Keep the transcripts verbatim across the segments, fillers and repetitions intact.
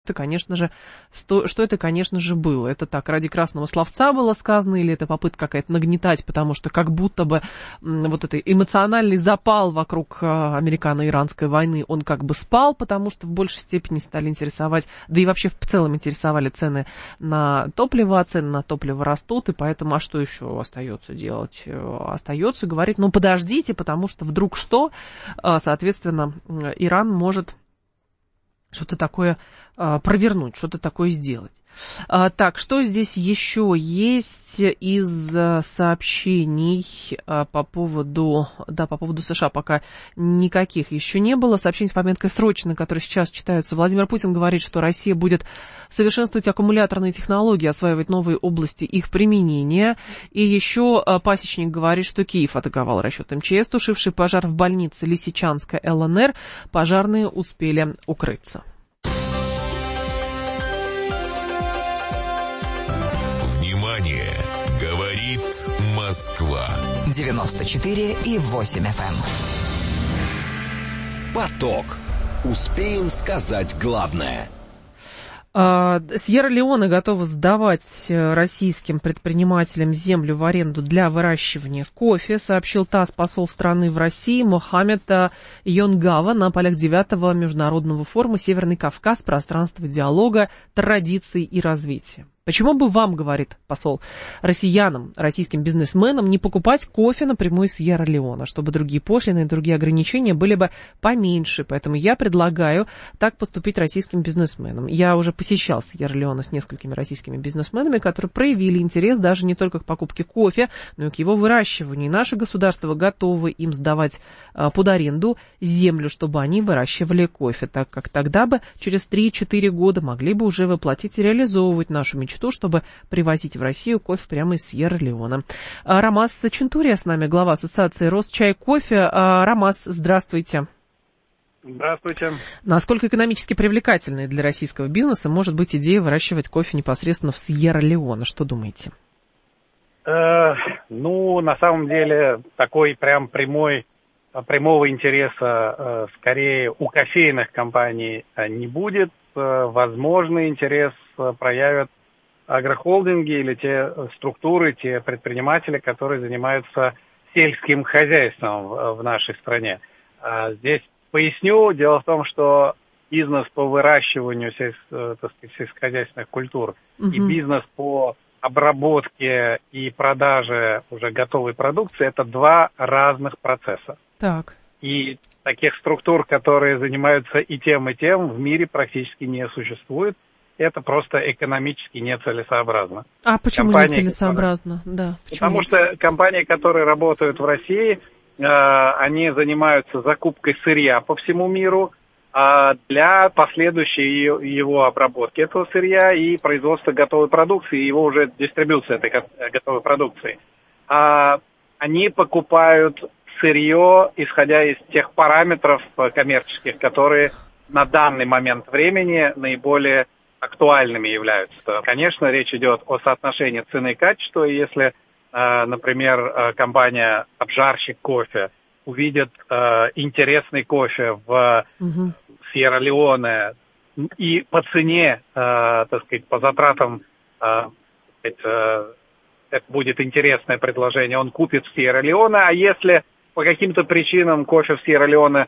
это, конечно же, что, что это, конечно же, было. Это так, ради красного словца было сказано, или это попытка какая-то нагнетать, потому что как будто бы вот этот эмоциональный запал вокруг американо-иранской войны, он как бы спал, потому что в большей степени стали интересовать, да и вообще в целом интересовали цены на топливо, цены на топливо растут, и поэтому, а что еще остается делать? Остается говорить, ну подождите, потому что вдруг что, соответственно, Иран может что-то такое а, провернуть, что-то такое сделать. А, так, что здесь еще есть из а, сообщений а, по поводу, да, по поводу США пока никаких еще не было. Сообщений с пометкой «срочно», которые сейчас читаются. Владимир Путин говорит, что Россия будет совершенствовать аккумуляторные технологии, осваивать новые области их применения. И еще а, Пасечник говорит, что Киев атаковал расчет эм че эс, тушивший пожар в больнице Лисичанска эл эн эр. Пожарные успели укрыться. Москва. девяносто четыре и восемь эф эм. Поток. Успеем сказать главное. Сьерра-Леоне готова сдавать российским предпринимателям землю в аренду для выращивания кофе, сообщил ТАСС посол страны в России Мохаммед Йонгава на полях девятого международного форума «Северный Кавказ. Пространство диалога, традиций и развития». Почему бы вам, говорит посол, россиянам, российским бизнесменам не покупать кофе напрямую из Сьерра-Леоне, чтобы другие пошлины и другие ограничения были бы поменьше. Поэтому я предлагаю так поступить российским бизнесменам. Я уже посещал Сьерра-Леоне с несколькими российскими бизнесменами, которые проявили интерес даже не только к покупке кофе, но и к его выращиванию. И наше государство готово им сдавать а, под аренду землю, чтобы они выращивали кофе, так как тогда бы через три-четыре года могли бы уже воплотить и реализовывать нашу мечту, чтобы привозить в Россию кофе прямо из Сьерра-Леоне. Ромас Чентурия с нами, глава ассоциации «Росчай кофе». Ромас, здравствуйте. Здравствуйте. Насколько экономически привлекательной для российского бизнеса может быть идея выращивать кофе непосредственно в Сьерра-Леоне? Что думаете? Э, ну, на самом деле, такой прям прямой, прямого интереса э, скорее у кофейных компаний не будет. Э, возможный интерес э, проявят агрохолдинги или те структуры, те предприниматели, которые занимаются сельским хозяйством в, в нашей стране. А здесь поясню. Дело в том, что бизнес по выращиванию сельс, так сказать, сельскохозяйственных культур угу. и бизнес по обработке и продаже уже готовой продукции – это два разных процесса. Так. И таких структур, которые занимаются и тем, и тем, в мире практически не существует. Это просто экономически нецелесообразно. А почему компании, нецелесообразно? Которые... Да, Потому что компании, которые работают в России, э, они занимаются закупкой сырья по всему миру э, для последующей его обработки этого сырья и производства готовой продукции, и его уже дистрибуции этой готовой продукции. А они покупают сырье, исходя из тех параметров коммерческих, которые на данный момент времени наиболее актуальными являются. Конечно, речь идет о соотношении цены и качества. И если, э, например, компания «Обжарщик кофе» увидит э, интересный кофе в угу. Сьерра-Леоне и по цене, э, так сказать, по затратам, э, это, это будет интересное предложение, он купит в Сьерра-Леоне. А если по каким-то причинам кофе в Сьерра-Леоне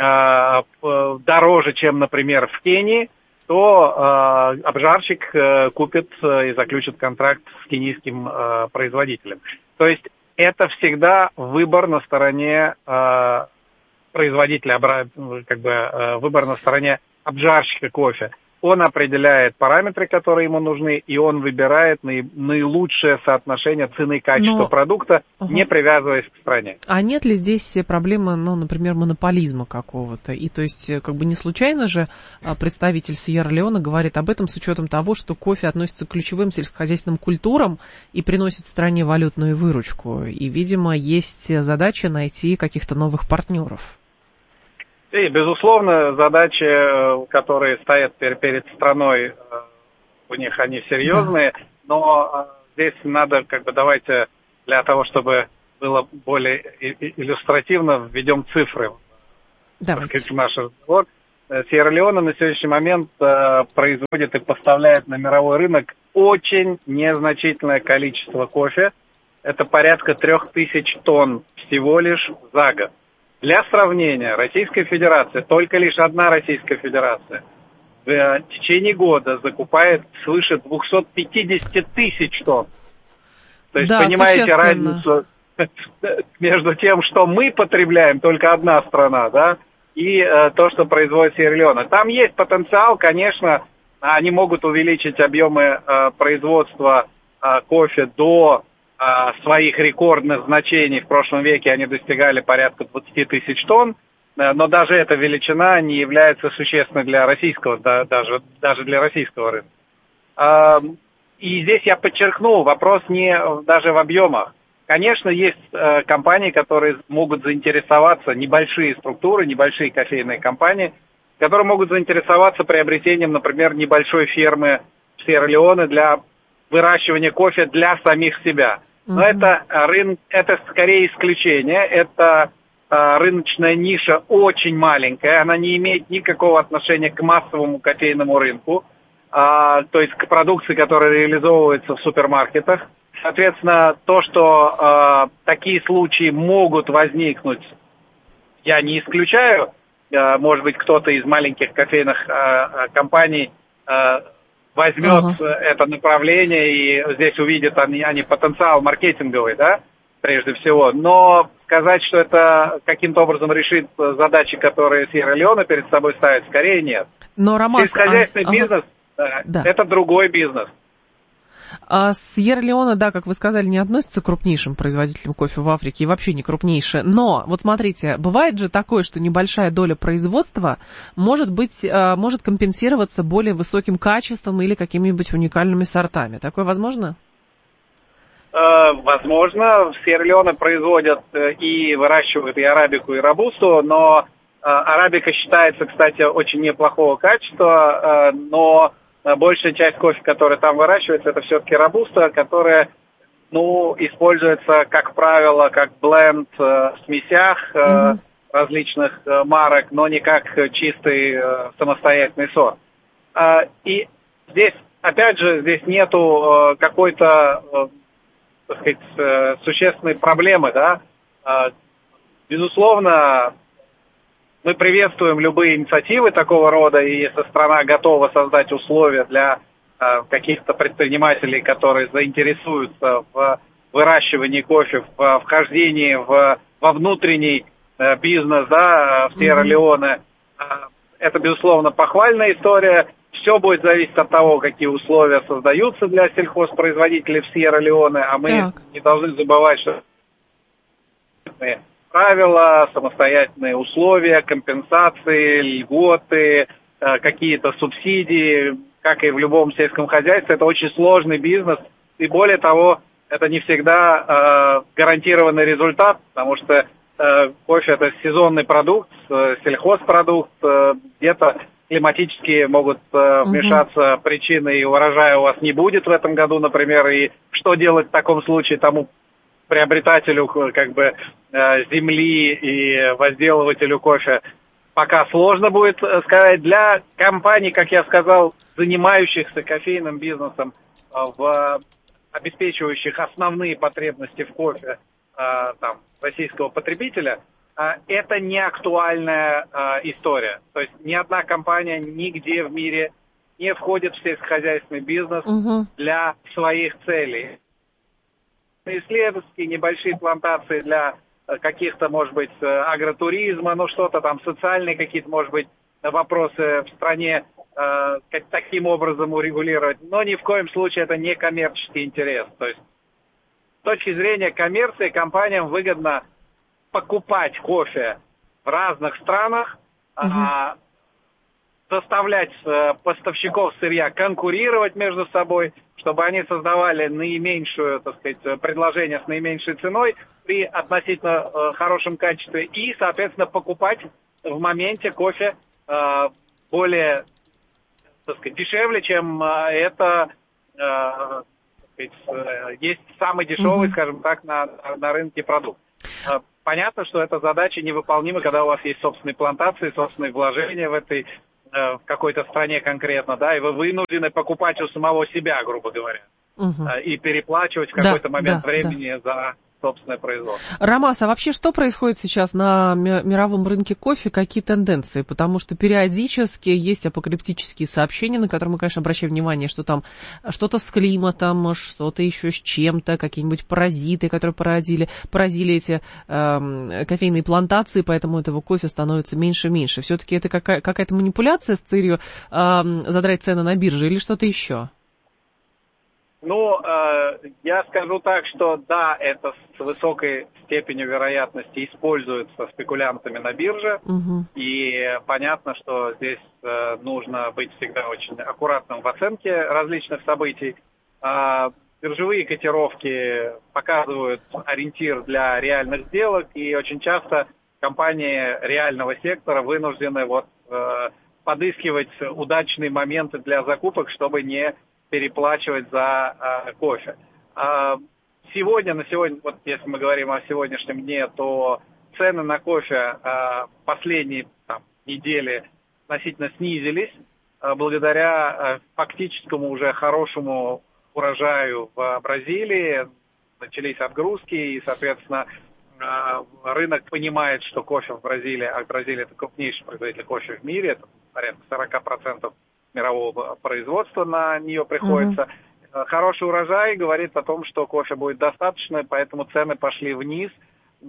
э, дороже, чем, например, в Кении, то э, обжарщик э, купит э, и заключит контракт с кенийским э, производителем. То есть это всегда выбор на стороне э, производителя, как бы э, выбор на стороне обжарщика кофе. Он определяет параметры, которые ему нужны, и он выбирает наи- наилучшее соотношение цены и качества Но... продукта, угу. не привязываясь к стране. А нет ли здесь проблемы, ну, например, монополизма какого-то? И то есть, как бы не случайно же представитель Сьерра-Леоне говорит об этом с учетом того, что кофе относится к ключевым сельскохозяйственным культурам и приносит стране валютную выручку. И, видимо, есть задача найти каких-то новых партнеров. И, безусловно, задачи, которые стоят перед страной, у них они серьезные, да. но здесь надо, как бы, давайте для того, чтобы было более иллюстративно, введем цифры. Давайте. В наш разговор. Сьерра-Леоне на сегодняшний момент э, производит и поставляет на мировой рынок очень незначительное количество кофе. Это порядка трех тысяч тонн всего лишь за год. Для сравнения, Российская Федерация, только лишь одна Российская Федерация, в течение года закупает свыше двести пятьдесят тысяч тонн. То есть, да, понимаете разницу между тем, что мы потребляем, только одна страна, да, и э, то, что производит Сьерра-Леоне. Там есть потенциал, конечно, они могут увеличить объемы э, производства э, кофе до э, своих рекордных значений. В прошлом веке они достигали порядка двадцать тысяч тонн, э, но даже эта величина не является существенной для российского, да, даже, даже для российского рынка. Э, и здесь я подчеркну, вопрос не даже в объемах. Конечно, есть э, компании, которые могут заинтересоваться, небольшие структуры, небольшие кофейные компании, которые могут заинтересоваться приобретением, например, небольшой фермы в Сьерра-Леоне для выращивания кофе для самих себя. Но mm-hmm. это, рын, это скорее исключение, это э, рыночная ниша очень маленькая, она не имеет никакого отношения к массовому кофейному рынку, э, то есть к продукции, которая реализовывается в супермаркетах. Соответственно, то, что э, такие случаи могут возникнуть, я не исключаю. Э, может быть, кто-то из маленьких кофейных э, компаний э, возьмет uh-huh. это направление и здесь увидят они, они потенциал маркетинговый, да, прежде всего. Но сказать, что это каким-то образом решит задачи, которые Сьерра-Леоне перед собой ставит, скорее нет. Но, Ромас, сельскохозяйственный а... бизнес uh-huh. э, да. это другой бизнес. А Сьерра-Леоне, да, как вы сказали, не относится к крупнейшим производителям кофе в Африке и вообще не крупнейшая. Но, вот смотрите, бывает же такое, что небольшая доля производства может быть, может компенсироваться более высоким качеством или какими-нибудь уникальными сортами. Такое возможно? Возможно. В Сьерра-Леоне производят и выращивают и арабику, и робусту, но арабика считается, кстати, очень неплохого качества, но большая часть кофе, который там выращивается, это все-таки робуста, которая, ну, используется, как правило, как бленд э, в смесях э, mm-hmm. различных э, марок, но не как чистый э, самостоятельный сорт. Э, и здесь, опять же, здесь нету э, какой-то, э, так сказать, э, существенной проблемы, да. Э, безусловно, мы приветствуем любые инициативы такого рода, и если страна готова создать условия для э, каких-то предпринимателей, которые заинтересуются в выращивании кофе, в вхождении в, во внутренний э, бизнес, да, в Сьерра-Леоне, э, это, безусловно, похвальная история. Все будет зависеть от того, какие условия создаются для сельхозпроизводителей в Сьерра-Леоне, а мы так. не должны забывать, что правила, самостоятельные условия, компенсации, льготы, э, какие-то субсидии, как и в любом сельском хозяйстве. Это очень сложный бизнес, и более того, это не всегда э, гарантированный результат, потому что э, кофе – это сезонный продукт, э, сельхозпродукт, э, где-то климатические могут э, вмешаться угу. причины, и урожая у вас не будет в этом году, например, и что делать в таком случае тому приобретателю как бы земли и возделывателю кофе пока сложно будет сказать. Для компаний, как я сказал, занимающихся кофейным бизнесом, в обеспечивающих основные потребности в кофе там, российского потребителя, это не актуальная история. То есть ни одна компания нигде в мире не входит в сельскохозяйственный бизнес угу. для своих целей. Исследовательские небольшие плантации для каких-то, может быть, агротуризма, ну что-то там, социальные какие-то, может быть, вопросы в стране э, как, таким образом урегулировать. Но ни в коем случае это не коммерческий интерес. То есть с точки зрения коммерции компаниям выгодно покупать кофе в разных странах, угу. а, заставлять поставщиков сырья конкурировать между собой, чтобы они создавали наименьшую, так сказать, предложение с наименьшей ценой при относительно э, хорошем качестве и, соответственно, покупать в моменте кофе э, более, так сказать, дешевле, чем э, это э, так сказать, э, есть самый дешевый, mm-hmm. скажем так, на, на рынке продукт. понятно, что эта задача невыполнима, когда у вас есть собственные плантации, собственные вложения в этой в какой-то стране конкретно, да, и вы вынуждены покупать у самого себя, грубо говоря, угу. и переплачивать в какой-то да, момент да, времени да. за собственное производство. Ромас, а вообще что происходит сейчас на мировом рынке кофе, какие тенденции? Потому что периодически есть апокалиптические сообщения, на которые мы, конечно, обращаем внимание, что там что-то с климатом, что-то еще с чем-то, какие-нибудь паразиты, которые поразили, поразили эти э, кофейные плантации, поэтому этого кофе становится меньше и меньше. Все-таки это какая- какая-то манипуляция с целью э, задрать цены на бирже или что-то еще? Ну, э, я скажу так, что да, это с высокой степенью вероятности используется спекулянтами на бирже, угу. и понятно, что здесь э, нужно быть всегда очень аккуратным в оценке различных событий. Э, биржевые котировки показывают ориентир для реальных сделок, и очень часто компании реального сектора вынуждены вот, э, подыскивать удачные моменты для закупок, чтобы не переплачивать за э, кофе. А сегодня, на сегодня, вот если мы говорим о сегодняшнем дне, то цены на кофе э, последние там, недели значительно снизились э, благодаря э, фактическому уже хорошему урожаю в Бразилии. Начались отгрузки, и, соответственно, э, рынок понимает, что кофе в Бразилии, а Бразилия это крупнейший производитель кофе в мире, это порядка сорок процентов мирового производства на нее приходится. Mm-hmm. Хороший урожай говорит о том, что кофе будет достаточно, поэтому цены пошли вниз э,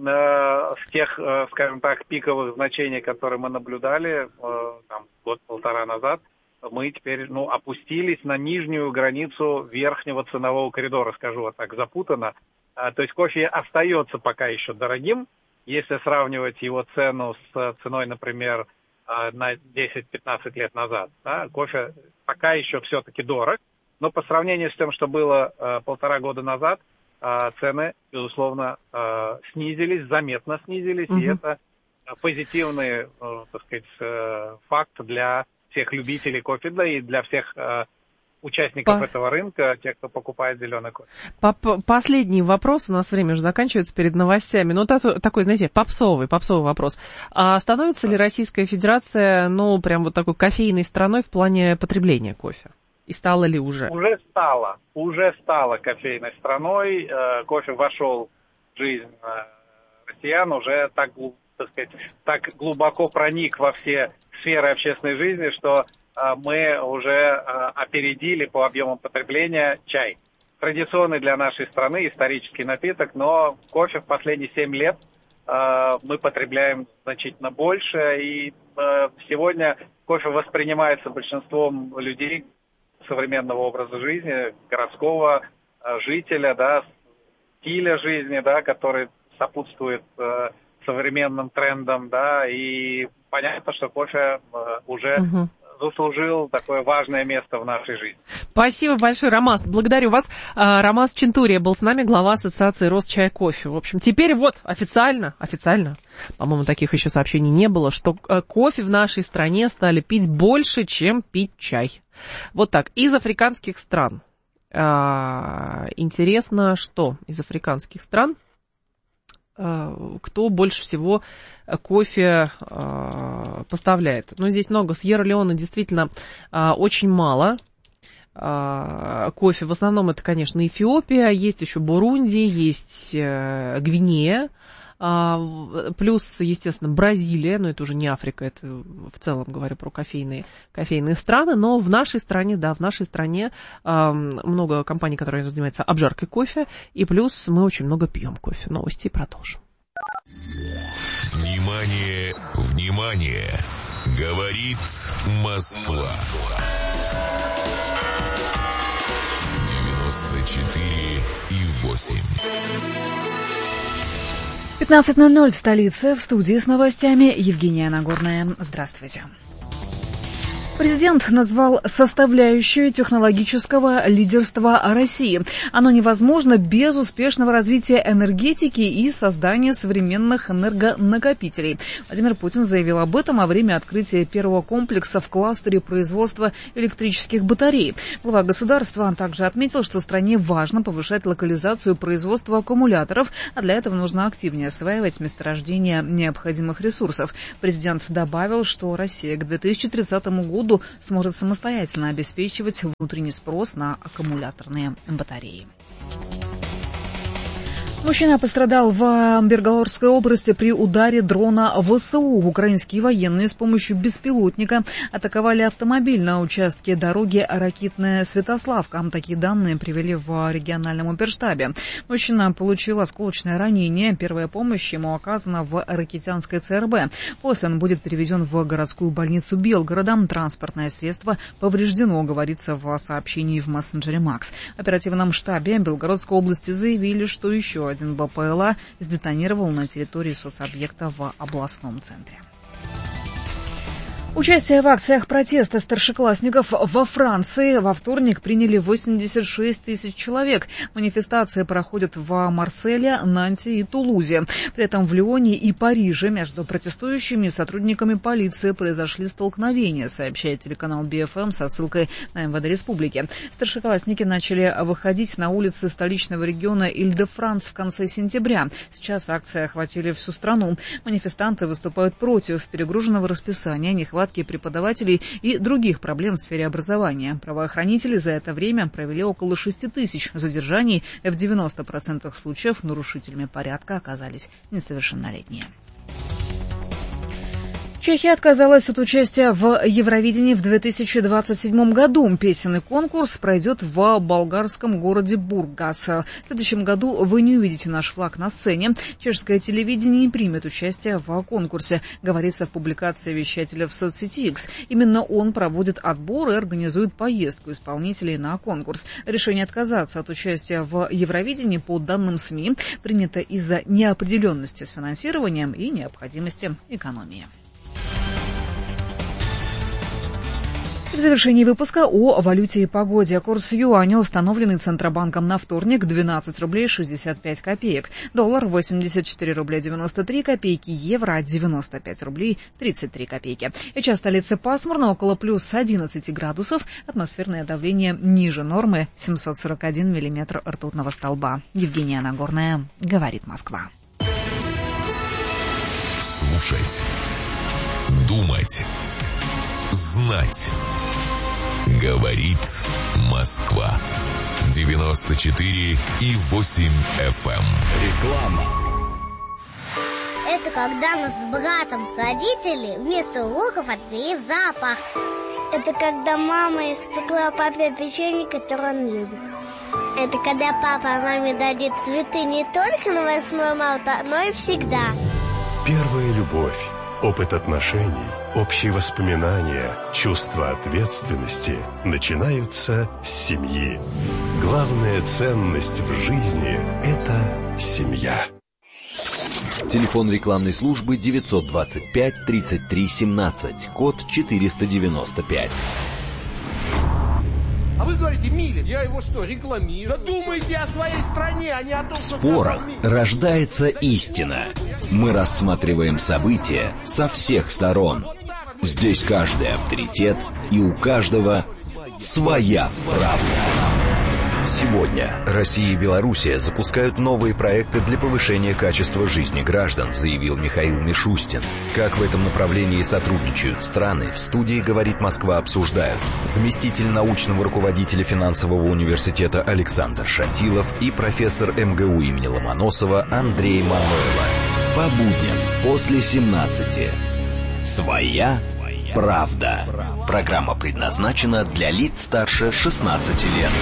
с тех, э, скажем так, пиковых значений, которые мы наблюдали э, там, год-полтора назад. Мы теперь ну, опустились на нижнюю границу верхнего ценового коридора, скажу вот так запутанно. А, то есть кофе остается пока еще дорогим, если сравнивать его цену с ценой, например, на десять-пятнадцать лет назад. Да, кофе пока еще все-таки дорог, но по сравнению с тем, что было э, полтора года назад, э, цены, безусловно, э, снизились, заметно снизились, угу. и это позитивный, э, так сказать, э, факт для всех любителей кофе, да и для всех э, участников По... этого рынка, тех, кто покупает зеленый кофе. Последний вопрос, у нас время уже заканчивается перед новостями. Ну, такой, знаете, попсовый, попсовый вопрос. А становится ли Российская Федерация, ну, прям вот такой кофейной страной в плане потребления кофе? И стала ли уже? Уже стала, уже стала кофейной страной. Кофе вошел в жизнь россиян, уже так, так сказать, так глубоко проник во все сферы общественной жизни, что мы уже опередили по объемам потребления чай. Традиционный для нашей страны исторический напиток, но кофе в последние семь лет мы потребляем значительно больше. И сегодня кофе воспринимается большинством людей современного образа жизни, городского жителя, да, стиля жизни, да, который сопутствует современным трендам, да, и понятно, что кофе уже угу. заслужил такое важное место в нашей жизни. Спасибо большое, Ромас. Благодарю вас. Ромас Чентурия был с нами, глава Ассоциации Росчай Кофе. В общем, теперь вот официально, официально, по-моему, таких еще сообщений не было, что кофе в нашей стране стали пить больше, чем пить чай. Вот так. Из африканских стран. Интересно, что из африканских стран кто больше всего кофе э, поставляет. Ну, здесь много. Сьерра-Леоне действительно э, очень мало э, кофе. В основном это, конечно, Эфиопия, есть еще Бурунди, есть э, Гвинея, э, плюс, естественно, Бразилия, но это уже не Африка, это в целом говорю про кофейные, кофейные страны, но в нашей стране, да, в нашей стране э, много компаний, которые занимаются обжаркой кофе, и плюс мы очень много пьем кофе. Новости продолжим. Внимание, внимание! Говорит Москва. девяносто четыре и восемь. пятнадцать ноль ноль в столице. В студии с новостями Евгения Нагорная. Здравствуйте. Президент назвал составляющую технологического лидерства России. Оно невозможно без успешного развития энергетики и создания современных энергонакопителей. Владимир Путин заявил об этом во время открытия первого комплекса в кластере производства электрических батарей. Глава государства также отметил, что стране важно повышать локализацию производства аккумуляторов, а для этого нужно активнее осваивать месторождения необходимых ресурсов. Президент добавил, что Россия к две тысячи тридцатому году сможет самостоятельно обеспечивать внутренний спрос на аккумуляторные батареи. Мужчина пострадал в Белгородской области при ударе дрона ВСУ. Украинские военные с помощью беспилотника атаковали автомобиль на участке дороги Ракитная-Святославка. Такие данные привели в региональном оперштабе. Мужчина получил осколочное ранение. Первая помощь ему оказана в Ракитянской ЦРБ. После он будет перевезен в городскую больницу Белгорода. Транспортное средство повреждено, говорится в сообщении в мессенджере Макс. В оперативном штабе Белгородской области заявили, что еще один БПЛА сдетонировал на территории соцобъекта в областном центре. Участие в акциях протеста старшеклассников во Франции во вторник приняли восемьдесят шесть тысяч человек. Манифестации проходят в Марселе, Нанте и Тулузе. При этом в Лионе и Париже между протестующими и сотрудниками полиции произошли столкновения, сообщает телеканал би эф эм со ссылкой на эм вэ дэ республики. Старшеклассники начали выходить на улицы столичного региона Иль-де-Франс в конце сентября. Сейчас акции охватили всю страну. Манифестанты выступают против перегруженного расписания, нехватки преподавателей и других проблем в сфере образования. Правоохранители за это время провели около шести тысяч задержаний. В девяноста процентах случаев нарушителями порядка оказались несовершеннолетние. Чехия отказалась от участия в Евровидении в две тысячи двадцать седьмом году. Песенный конкурс пройдет в болгарском городе Бургас. В следующем году вы не увидите наш флаг на сцене. Чешское телевидение не примет участие в конкурсе, говорится в публикации вещателя в соцсети X. Именно он проводит отбор и организует поездку исполнителей на конкурс. Решение отказаться от участия в Евровидении, по данным СМИ, принято из-за неопределенности с финансированием и необходимости экономии. В завершении выпуска о валюте и погоде. Курс юаня, установленный Центробанком на вторник, двенадцать рублей шестьдесят пять копеек. Доллар восемьдесят четыре рубля девяносто три копейки. Евро девяносто пять рублей тридцать три копейки. Сейчас в столице пасмурно, около плюс одиннадцати градусов. Атмосферное давление ниже нормы, семьсот сорок один миллиметр ртутного столба. Евгения Нагорная, говорит Москва. Слушать. Думать. Знать. Говорит Москва. девяносто четыре и восемь эф эм. Реклама. Это когда нас с братом родители вместо уроков отвели в зоопарк. Это когда мама испекла папе печенье, которое он любит. Это когда папа маме дадит цветы не только на восьмое марта, но и всегда. Первая любовь, опыт отношений, общие воспоминания, чувство ответственности начинаются с семьи. Главная ценность в жизни – это семья. Телефон рекламной службы девятьсот двадцать пять тридцать три семнадцать, код четыреста девяносто пять. А вы говорите, Милин, я его что, рекламирую? Да думайте о своей стране, а не о том, В что... спорах рождается истина. Мы рассматриваем события со всех сторон. Здесь каждый авторитет, и у каждого своя правда. Сегодня Россия и Белоруссия запускают новые проекты для повышения качества жизни граждан, заявил Михаил Мишустин. Как в этом направлении сотрудничают страны, в студии «Говорит Москва» обсуждают заместитель научного руководителя финансового университета Александр Шатилов и профессор эм гэ у имени Ломоносова Андрей Мануйло. По будням после семнадцати. Своя правда. Программа предназначена для лиц старше шестнадцати лет.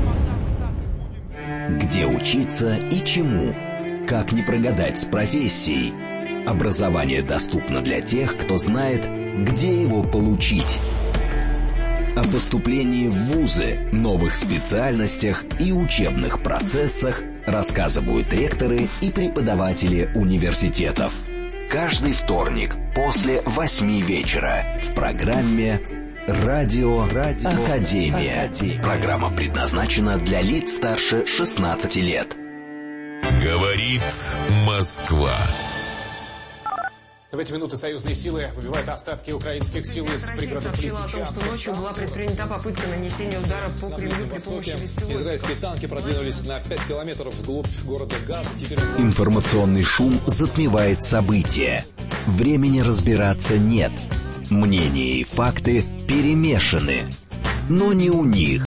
Где учиться и чему? Как не прогадать с профессией? Образование доступно для тех, кто знает, где его получить. О поступлении в вузы, новых специальностях и учебных процессах рассказывают ректоры и преподаватели университетов. Каждый вторник после восьми вечера в программе Радио, Радио Академия. Академия. Программа предназначена для лиц старше шестнадцати лет. Говорит Москва. В эти минуты союзные силы выбивают остатки украинских сил из пригородов Лисичанска. Россия сообщила о том, что ночью была предпринята попытка нанесения удара по Кремлю при помощи беспилотников. Израильские танки продвинулись на пять километров вглубь города Газа. Теперь... Информационный шум затмевает события. Времени разбираться нет. Мнения и факты перемешаны. Но не у них.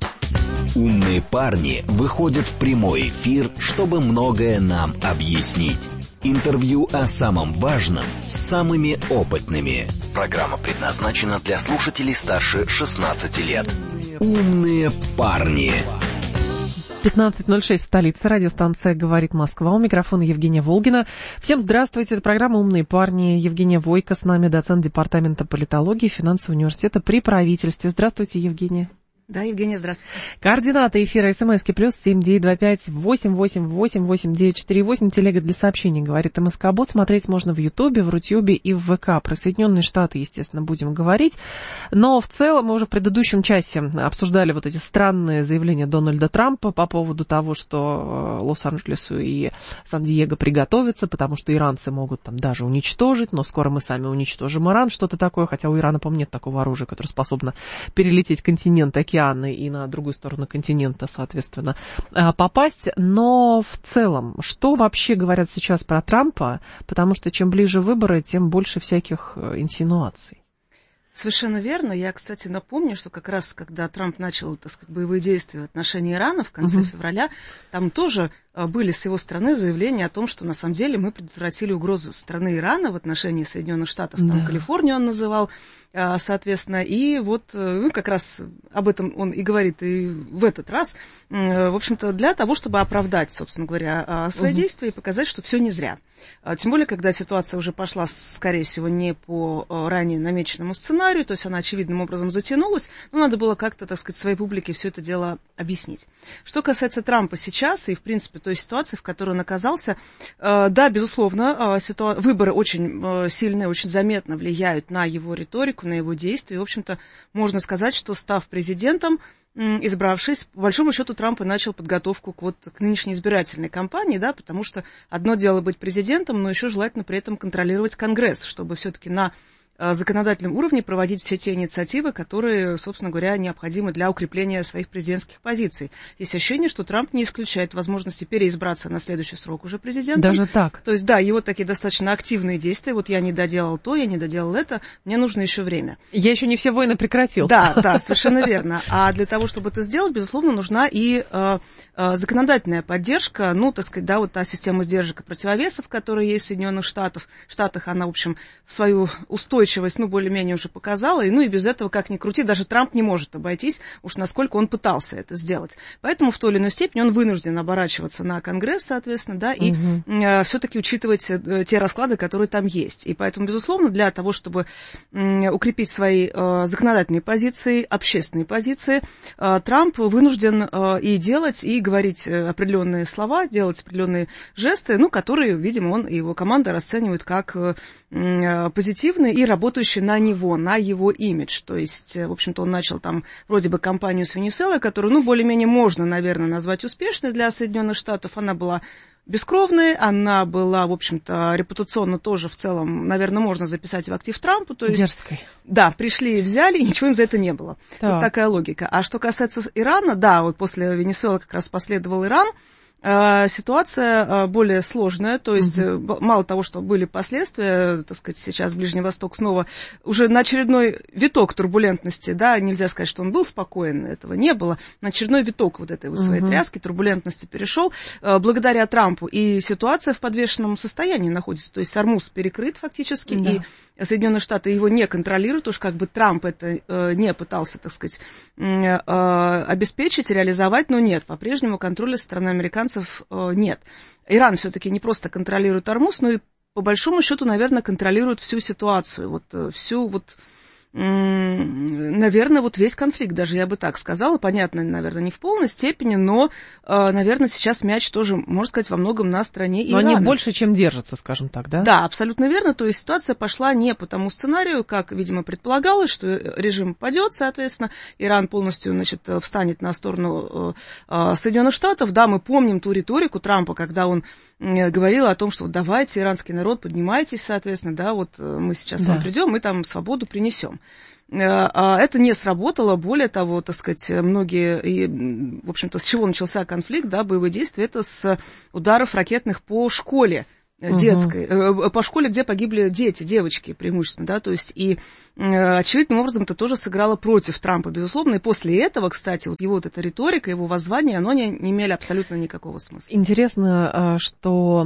Умные парни выходят в прямой эфир, чтобы многое нам объяснить. Интервью о самом важном с самыми опытными. Программа предназначена для слушателей старше шестнадцати лет. Умные парни. пятнадцать ноль шесть, столица, радиостанция «Говорит Москва». У микрофона Евгения Волгина. Всем здравствуйте, это программа «Умные парни». Евгения Войко с нами, доцент департамента политологии финансового университета при правительстве. Здравствуйте, Евгения. Да, Евгения, здравствуйте. Координаты эфира СМСки плюс семь девять два пять восемь восемь восемь восемь девять четыре восемь. Телега для сообщений «Говорит МСК-бот». Смотреть можно в Ютубе, в Рутюбе и в ВК. Про Соединенные Штаты, естественно, будем говорить. Но в целом мы уже в предыдущем часе обсуждали вот эти странные заявления Дональда Трампа по поводу того, что Лос-Анджелесу и Сан-Диего приготовятся, потому что иранцы могут там даже уничтожить, но скоро мы сами уничтожим Иран, что-то такое. Хотя у Ирана, по-моему, нет такого оружия, которое способно перелететь континент, океан и на другую сторону континента, соответственно, попасть. Но в целом, что вообще говорят сейчас про Трампа? Потому что чем ближе выборы, тем больше всяких инсинуаций. Совершенно верно. Я, кстати, напомню, что как раз, когда Трамп начал, так сказать, боевые действия в отношении Ирана в конце uh-huh. февраля, там тоже были с его стороны заявления о том, что на самом деле мы предотвратили угрозу страны Ирана в отношении Соединенных Штатов, там да. Калифорнию он называл, соответственно, и вот ну, как раз об этом он и говорит и в этот раз, в общем-то, для того, чтобы оправдать, собственно говоря, свои uh-huh. действия и показать, что все не зря. Тем более, когда ситуация уже пошла, скорее всего, не по ранее намеченному сценарию, то есть она очевидным образом затянулась, но надо было как-то, так сказать, своей публике все это дело объяснить. Что касается Трампа сейчас и, в принципе, той ситуации, в которой он оказался, да, безусловно, ситуа- выборы очень сильно, очень заметно влияют на его риторику, на его действия. И, в общем-то, можно сказать, что, став президентом, избравшись, по большому счету Трамп и начал подготовку к, вот, к нынешней избирательной кампании, да, потому что одно дело быть президентом, но еще желательно при этом контролировать Конгресс, чтобы все-таки на законодательном уровне проводить все те инициативы, которые, собственно говоря, необходимы для укрепления своих президентских позиций. Есть ощущение, что Трамп не исключает возможности переизбраться на следующий срок уже президентом. Даже так? То есть, да, его такие достаточно активные действия. Вот я не доделал то, я не доделал это, мне нужно еще время. Я еще не все войны прекратил. Да, да, совершенно верно. А для того, чтобы это сделать, безусловно, нужна и э, э, законодательная поддержка, ну, так сказать, да, вот та система сдержек и противовесов, которая есть в Соединенных Штатах, Штатах, она, в общем, свою устойчивость ну, более-менее уже показала, и, ну, и без этого, как ни крути, даже Трамп не может обойтись, уж насколько он пытался это сделать. Поэтому в той или иной степени он вынужден оборачиваться на Конгресс, соответственно, да, и угу. э, все-таки учитывать э, те расклады, которые там есть. И поэтому, безусловно, для того, чтобы э, укрепить свои э, законодательные позиции, общественные позиции, э, Трамп вынужден э, и делать, и говорить определенные слова, делать определенные жесты, ну, которые, видимо, он и его команда расценивают как э, э, позитивные и работающие работающий на него, на его имидж. То есть, в общем-то, он начал там вроде бы кампанию с Венесуэлой, которую, ну, более-менее можно, наверное, назвать успешной для Соединенных Штатов. Она была бескровной, она была, в общем-то, репутационно тоже в целом, наверное, можно записать в актив Трампу. То есть, дерзкой. Да, пришли и взяли, и ничего им за это не было. Так. Вот такая логика. А что касается Ирана, да, вот после Венесуэлы как раз последовал Иран. Ситуация более сложная, то есть угу. мало того, что были последствия, так сказать, сейчас Ближний Восток снова уже на очередной виток турбулентности, да, нельзя сказать, что он был спокоен, этого не было, на очередной виток вот этой вот своей угу. тряски, турбулентности перешел, благодаря Трампу, и ситуация в подвешенном состоянии находится, то есть Ормуз перекрыт фактически, да. и Соединенные Штаты его не контролируют, уж как бы Трамп это э, не пытался, так сказать, э, обеспечить, реализовать, но нет, по-прежнему контроля со стороны американцев э, нет. Иран все-таки не просто контролирует Ормуз, но и по большому счету, наверное, контролирует всю ситуацию, вот всю вот наверное, вот весь конфликт, даже я бы так сказала, понятно, наверное, не в полной степени, но, наверное, сейчас мяч тоже, можно сказать, во многом на стороне Ирана. Но они больше, чем держатся, скажем так, да? Да, абсолютно верно, то есть ситуация пошла не по тому сценарию, как, видимо, предполагалось, что режим падет, соответственно, Иран полностью, значит, встанет на сторону Соединенных Штатов. Да, мы помним ту риторику Трампа, когда он говорил о том, что вот давайте, иранский народ, поднимайтесь, соответственно, да, вот мы сейчас да. вам придем, мы там свободу принесем. Это не сработало, более того, так сказать, многие, и, в общем-то, с чего начался конфликт, да, боевые действия, это с ударов ракетных по школе детской, угу. по школе, где погибли дети, девочки преимущественно, да, то есть и очевидным образом это тоже сыграло против Трампа, безусловно, и после этого, кстати, вот его вот эта риторика, его воззвание, оно не, не имели абсолютно никакого смысла. Интересно, что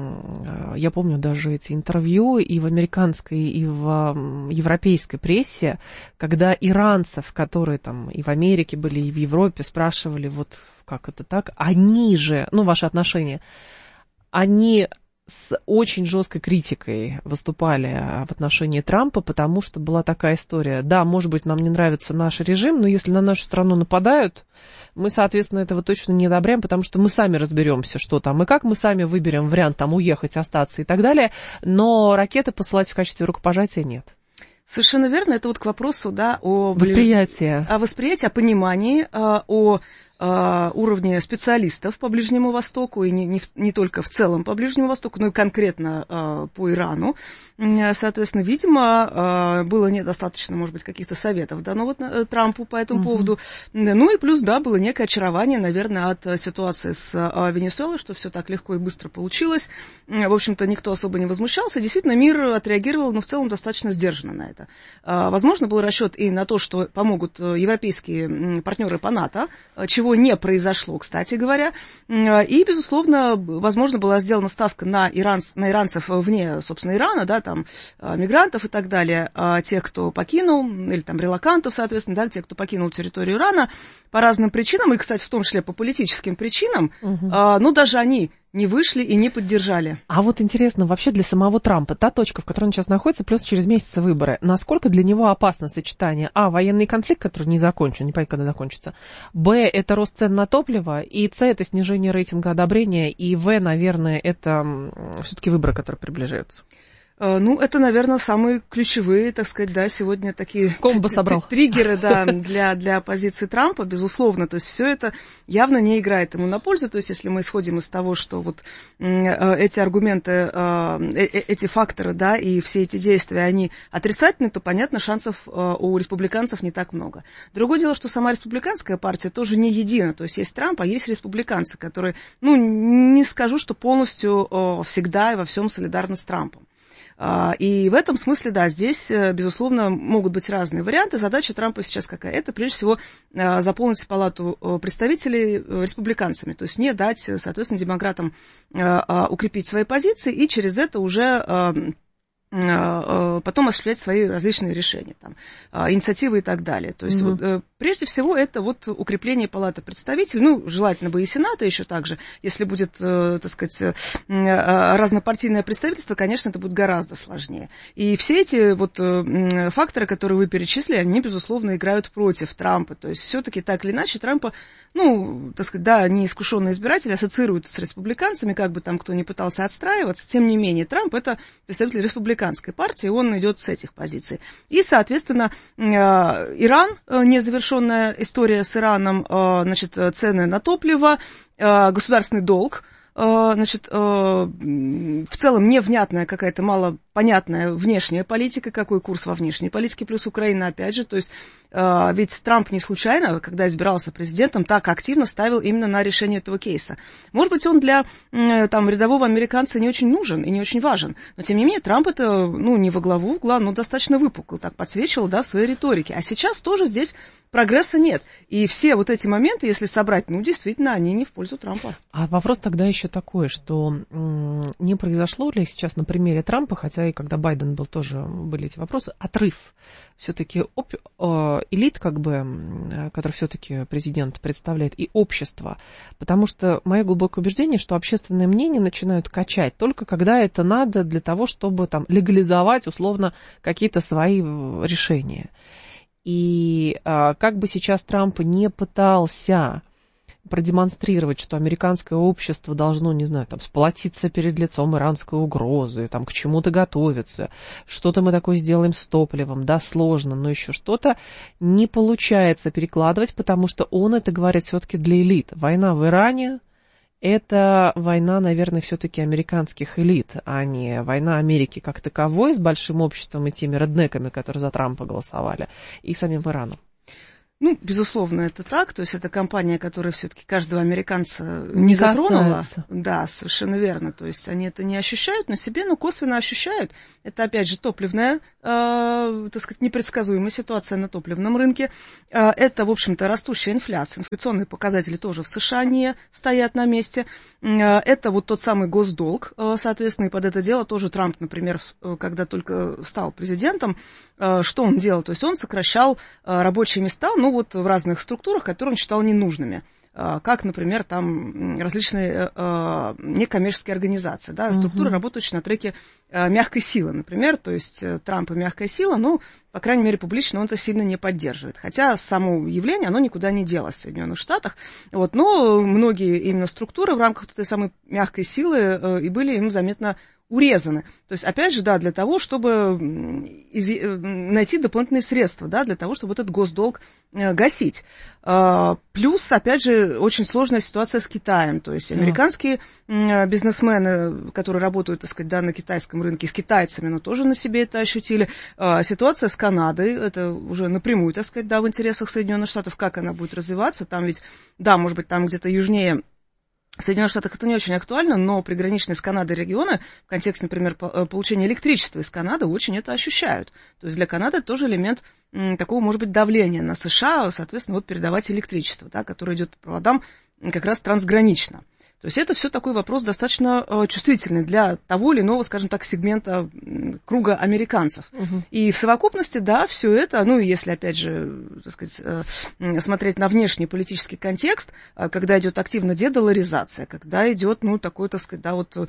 я помню даже эти интервью и в американской, и в европейской прессе, когда иранцев, которые там и в Америке были, и в Европе, спрашивали, вот как это так, они же, ну, ваши отношения, они с очень жесткой критикой выступали в отношении Трампа, потому что была такая история. Да, может быть, нам не нравится наш режим, но если на нашу страну нападают, мы, соответственно, этого точно не одобряем, потому что мы сами разберемся, что там и как, мы сами выберем вариант там уехать, остаться и так далее, но ракеты посылать в качестве рукопожатия нет. Совершенно верно. Это вот к вопросу, да, о восприятии, о восприятии, о понимании, о уровне специалистов по Ближнему Востоку, и не, не, не только в целом по Ближнему Востоку, но и конкретно э, по Ирану. Соответственно, видимо, э, было недостаточно, может быть, каких-то советов дано вот, э, Трампу по этому uh-huh. поводу. Ну и плюс, да, было некое очарование, наверное, от ситуации с э, Венесуэлой, что все так легко и быстро получилось. В общем-то, никто особо не возмущался. Действительно, мир отреагировал, но в целом достаточно сдержанно на это. Э, возможно, был расчет и на то, что помогут европейские партнеры по НАТО, чего не произошло, кстати говоря. И, безусловно, возможно, была сделана ставка на, иранц, на иранцев вне, собственно, Ирана, да, там, мигрантов и так далее, тех, кто покинул, или там релокантов, соответственно, да, тех, кто покинул территорию Ирана по разным причинам, и, кстати, в том числе по политическим причинам, угу. но даже они не вышли и не поддержали. А вот интересно, вообще для самого Трампа, та точка, в которой он сейчас находится, плюс через месяц выборы, насколько для него опасно сочетание, а, военный конфликт, который не закончен, не понятно, когда закончится, б, это рост цен на топливо, и с, это снижение рейтинга одобрения, и в, наверное, это все-таки выборы, которые приближаются. Ну, это, наверное, самые ключевые, так сказать, да, сегодня такие Комбо собрал. триггеры, да, для, для оппозиции Трампа, безусловно. То есть все это явно не играет ему на пользу. То есть если мы исходим из того, что вот эти аргументы, эти факторы, да, и все эти действия, они отрицательны, то, понятно, шансов у республиканцев не так много. Другое дело, что сама республиканская партия тоже не едина. То есть есть Трамп, а есть республиканцы, которые, ну, не скажу, что полностью всегда и во всем солидарны с Трампом. И в этом смысле, да, здесь, безусловно, могут быть разные варианты. Задача Трампа сейчас какая? Это, прежде всего, заполнить палату представителей республиканцами, то есть не дать, соответственно, демократам укрепить свои позиции и через это уже потом осуществлять свои различные решения, там, инициативы и так далее. То есть, mm-hmm. вот, прежде всего, это вот укрепление палаты представителей, ну, желательно бы и Сената еще также. Если будет, так сказать, разнопартийное представительство, конечно, это будет гораздо сложнее. И все эти вот факторы, которые вы перечислили, они, безусловно, играют против Трампа. То есть, все-таки так или иначе Трампа, ну, так сказать, да, неискушенные избиратели ассоциируют с республиканцами, как бы там кто ни пытался отстраиваться, тем не менее, Трамп — это представитель республиканцев. Партии, он идет с этих позиций. И, соответственно, Иран, незавершенная история с Ираном, значит, цены на топливо, государственный долг, значит, в целом невнятная какая-то малопонятная внешняя политика, какой курс во внешней политике, плюс Украина, опять же, то есть ведь Трамп не случайно, когда избирался президентом, так активно ставил именно на решение этого кейса. Может быть, он для там рядового американца не очень нужен и не очень важен, но тем не менее Трамп это, ну, не во главу угла, но достаточно выпукло так подсвечивал, да, в своей риторике. А сейчас тоже здесь прогресса нет. И все вот эти моменты, если собрать, ну, действительно, они не в пользу Трампа. А вопрос тогда еще такой, что м- не произошло ли сейчас на примере Трампа, хотя и когда Байден был, тоже были эти вопросы, отрыв все-таки оп- э, элит, как бы, который все-таки президент представляет, и общество. Потому что мое глубокое убеждение, что общественное мнение начинают качать только когда это надо для того, чтобы там легализовать условно какие-то свои решения. И как бы сейчас Трамп не пытался продемонстрировать, что американское общество должно, не знаю, там, сплотиться перед лицом иранской угрозы, там, к чему-то готовиться, что-то мы такое сделаем с топливом, да, сложно, но еще что-то не получается перекладывать, потому что он это говорит все-таки для элит. Война в Иране – это война, наверное, все-таки американских элит, а не война Америки как таковой с большим обществом и теми реднеками, которые за Трампа голосовали, и самим Ираном. Ну, безусловно, это так. То есть это кампания, которая все-таки каждого американца не, не затронула. Касается. Да, совершенно верно. То есть они это не ощущают на себе, но косвенно ощущают. Это, опять же, топливная, э, так сказать, непредсказуемая ситуация на топливном рынке. Э, это, в общем-то, растущая инфляция. Инфляционные показатели тоже в США не стоят на месте. Э, это вот тот самый госдолг, э, соответственно, и под это дело тоже Трамп, например, когда только стал президентом, э, что он делал? То есть он сокращал э, рабочие места, ну, вот в разных структурах, которые он считал ненужными, как, например, там различные э, некоммерческие организации, да, структуры, uh-huh. работающие на треке э, мягкой силы, например, то есть Трамп и мягкая сила, ну, по крайней мере, публично он это сильно не поддерживает, хотя само явление, оно никуда не делось в Соединенных Штатах, вот, но многие именно структуры в рамках этой самой мягкой силы э, и были им заметно урезаны. То есть, опять же, да, для того, чтобы из, найти дополнительные средства, да, для того, чтобы этот госдолг э, гасить. Э, плюс, опять же, очень сложная ситуация с Китаем. То есть, американские э, бизнесмены, которые работают, так сказать, да, на китайском рынке, с китайцами, но тоже на себе это ощутили. Э, ситуация с Канадой, это уже напрямую, так сказать, да, в интересах Соединенных Штатов, как она будет развиваться. Там ведь, да, может быть, там где-то южнее в Соединенных Штатах это не очень актуально, но приграничные с Канадой регионы в контексте, например, получения электричества из Канады очень это ощущают. То есть для Канады это тоже элемент м, такого, может быть, давления на США, соответственно, вот передавать электричество, да, которое идет по проводам как раз трансгранично. То есть это все такой вопрос достаточно э, чувствительный для того или иного, скажем так, сегмента э, круга американцев. Uh-huh. И в совокупности, да, все это, ну и если, опять же, так сказать, э, смотреть на внешний политический контекст, э, когда идет активно дедоларизация, когда идет, ну, такой, так сказать, да, вот... Э,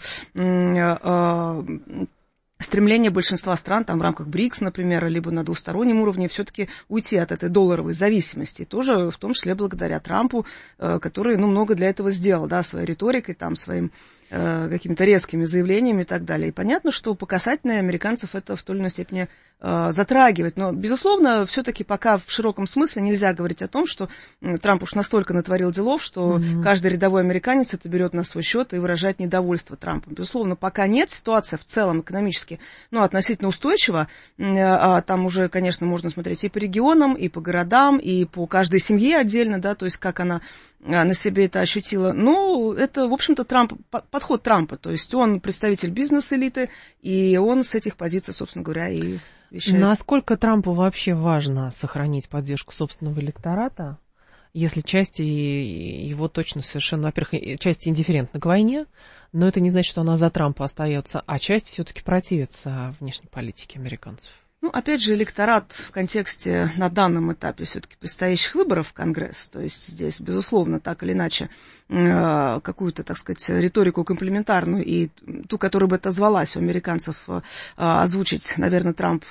э, стремление большинства стран там, в рамках БРИКС, например, либо на двустороннем уровне все-таки уйти от этой долларовой зависимости. И тоже в том числе благодаря Трампу, э, который ну, много для этого сделал, да, своей риторикой, там, своим э, какими-то резкими заявлениями и так далее. И понятно, что по касательной американцев это в той или иной степени э, затрагивает. Но, безусловно, все-таки пока в широком смысле нельзя говорить о том, что Трамп уж настолько натворил делов, что mm-hmm. каждый рядовой американец это берет на свой счет и выражает недовольство Трампом. Безусловно, пока нет, ситуация в целом экономически ну, относительно устойчиво. А там уже, конечно, можно смотреть и по регионам, и по городам, и по каждой семье отдельно, да, то есть как она на себе это ощутила. Но это, в общем-то, Трамп, подход Трампа, то есть он представитель бизнес-элиты, и он с этих позиций, собственно говоря, и вещает. Насколько Трампу вообще важно сохранить поддержку собственного электората, если часть его точно совершенно, во-первых, часть индифферентна к войне, но это не значит, что она за Трампа остается, а часть все-таки противится внешней политике американцев. Ну, опять же, электорат в контексте на данном этапе все-таки предстоящих выборов в Конгресс, то есть здесь, безусловно, так или иначе, какую-то, так сказать, риторику комплементарную и ту, которая бы отозвалась у американцев, озвучить, наверное, Трамп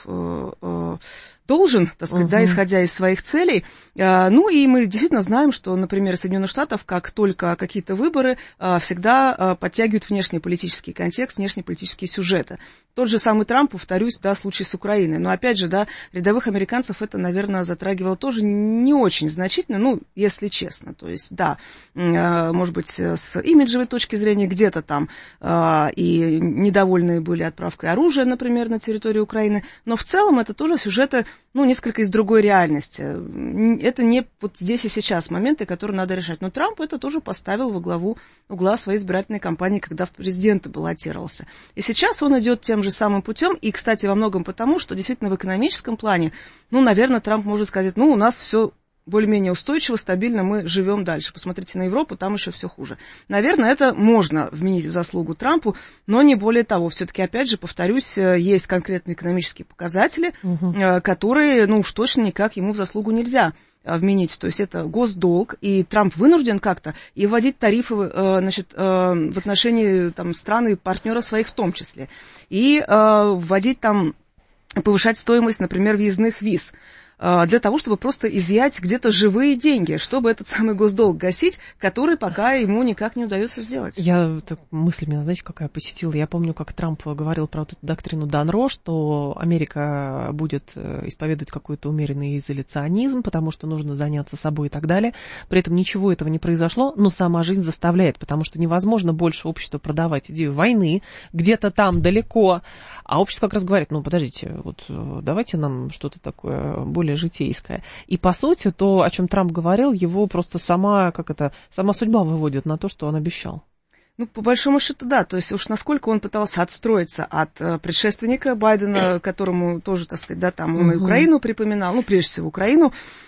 должен, так сказать, uh-huh. да, исходя из своих целей. Ну, и мы действительно знаем, что, например, Соединенных Штатов, как только какие-то выборы, всегда подтягивают внешнеполитический контекст, внешнеполитические сюжеты. Тот же самый Трамп, повторюсь, да, случай с Украиной. Но, опять же, да, рядовых американцев это, наверное, затрагивало тоже не очень значительно, ну, если честно. То есть, да, может быть, с имиджевой точки зрения где-то там и недовольные были отправкой оружия, например, на территорию Украины. Но в целом это тоже сюжеты, ну, несколько из другой реальности. Это не вот здесь и сейчас моменты, которые надо решать. Но Трамп это тоже поставил во главу угла своей избирательной кампании, когда в президенты баллотировался. И сейчас он идет тем же самым путем. И, кстати, во многом потому, что действительно в экономическом плане, ну, наверное, Трамп может сказать, ну, у нас все более-менее устойчиво, стабильно мы живем дальше. Посмотрите на Европу, там еще все хуже. Наверное, это можно вменить в заслугу Трампу, но не более того. Все-таки, опять же, повторюсь, есть конкретные экономические показатели, угу. которые, ну уж точно никак ему в заслугу нельзя вменить. То есть это госдолг, и Трамп вынужден как-то и вводить тарифы, значит, в отношении там, стран и партнеров своих в том числе, и вводить там, повышать стоимость, например, въездных виз, для того, чтобы просто изъять где-то живые деньги, чтобы этот самый госдолг гасить, который пока ему никак не удается сделать. Я так, мысль меня, знаете, какая посетила. Я помню, как Трамп говорил про вот эту доктрину Данро, что Америка будет исповедовать какой-то умеренный изоляционизм, потому что нужно заняться собой и так далее. При этом ничего этого не произошло, но сама жизнь заставляет, потому что невозможно больше обществу продавать идею войны где-то там далеко, а общество как раз говорит, ну, подождите, вот давайте нам что-то такое более житейское. И, по сути, то, о чем Трамп говорил, его просто сама, как это, сама судьба выводит на то, что он обещал. Ну, по большому счету, да. То есть уж насколько он пытался отстроиться от э, предшественника Байдена, которому тоже, так сказать, да, там он и Украину припоминал, ну, прежде всего, Украину,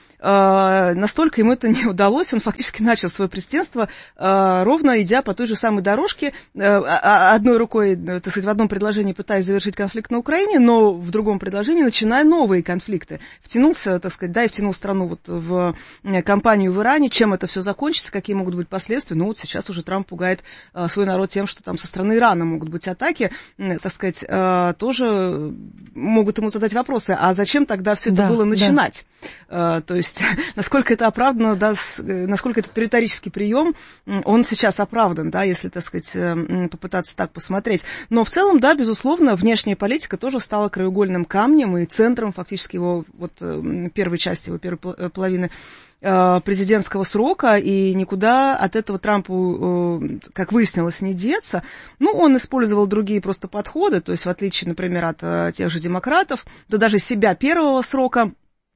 Uh, настолько ему это не удалось, он фактически начал свое президентство uh, ровно идя по той же самой дорожке, uh, одной рукой, так сказать, в одном предложении пытаясь завершить конфликт на Украине, но в другом предложении начиная новые конфликты. Втянулся, так сказать, да, и втянул страну вот в кампанию в Иране. Чем это все закончится, какие могут быть последствия? Ну, вот сейчас уже Трамп пугает uh, свой народ тем, что там со стороны Ирана могут быть атаки, uh, так сказать, uh, тоже могут ему задать вопросы, а зачем тогда все это да, было начинать? Да. Uh, то есть насколько это оправдано, да, насколько этот риторический прием, он сейчас оправдан, да, если, так сказать, попытаться так посмотреть. Но в целом, да, безусловно, внешняя политика тоже стала краеугольным камнем и центром фактически его, вот, первой части его первой половины президентского срока, и никуда от этого Трампу, как выяснилось, не деться. Ну, он использовал другие просто подходы, то есть в отличие, например, от тех же демократов, да даже себя первого срока,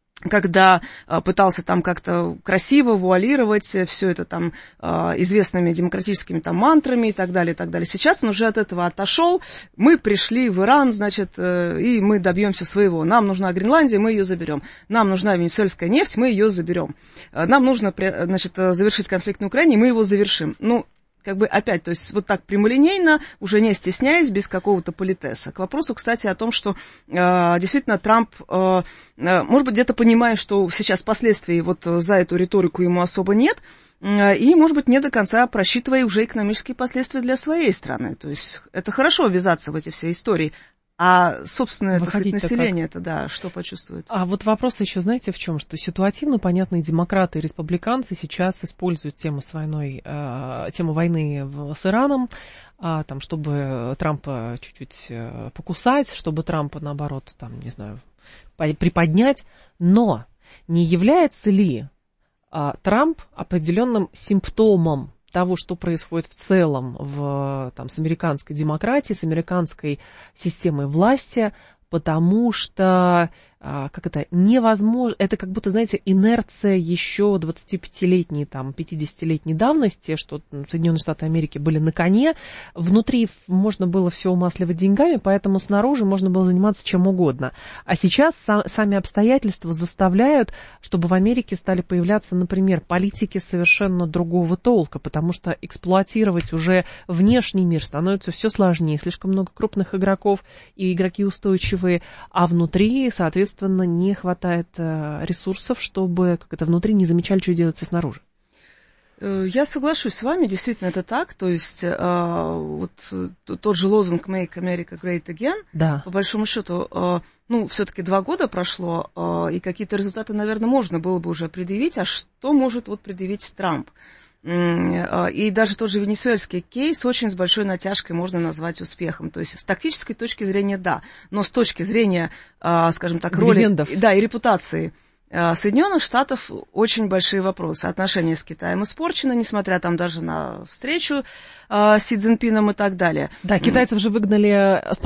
когда а, пытался там как-то красиво вуалировать все это там а, известными демократическими там мантрами и так далее, и так далее. Сейчас он уже от этого отошел. Мы пришли в Иран, значит, э, и мы добьемся своего. Нам нужна Гренландия, мы ее заберем. Нам нужна венесуэльская нефть, мы ее заберем. Нам нужно, значит, завершить конфликт на Украине, мы его завершим. Ну, как бы опять, то есть вот так прямолинейно, уже не стесняясь, без какого-то политеса. К вопросу, кстати, о том, что э, действительно Трамп, э, э, может быть, где-то понимая, что сейчас последствий вот за эту риторику ему особо нет, э, и, может быть, не до конца просчитывая уже экономические последствия для своей страны. То есть это хорошо ввязаться в эти все истории. А собственное, так сказать, население это, да, что почувствует? А вот вопрос еще, знаете, в чем? Что ситуативно, понятно, и демократы, и республиканцы сейчас используют тему с войной, э, тему войны в, с Ираном, э, там, чтобы Трампа чуть-чуть э, покусать, чтобы Трампа, наоборот, там, не знаю, приподнять. Но не является ли э, Трамп определенным симптомом того, что происходит в целом в, там, с американской демократией, с американской системой власти, потому что, как это, невозможно, это как будто, знаете, инерция еще двадцатипятилетней, там, пятидесятилетней давности, что Соединенные Штаты Америки были на коне, внутри можно было все умасливать деньгами, поэтому снаружи можно было заниматься чем угодно. А сейчас сами обстоятельства заставляют, чтобы в Америке стали появляться, например, политики совершенно другого толка, потому что эксплуатировать уже внешний мир становится все сложнее, слишком много крупных игроков и игроки устойчивые, а внутри, соответственно, не хватает ресурсов, чтобы, как это, внутри не замечали, что делается снаружи. Я соглашусь с вами, действительно это так, то есть вот тот же лозунг «Make America Great Again», да. По большому счету, ну, все-таки два года прошло, и какие-то результаты, наверное, можно было бы уже предъявить, а что может вот предъявить Трамп? И даже тот же венесуэльский кейс очень с большой натяжкой можно назвать успехом. То есть с тактической точки зрения, да, но с точки зрения, скажем так, роли, да, и репутации Соединенных Штатов очень большие вопросы. Отношения с Китаем испорчены, несмотря там даже на встречу с Си Цзиньпином и так далее. Да, китайцев же выгнали с Панамы.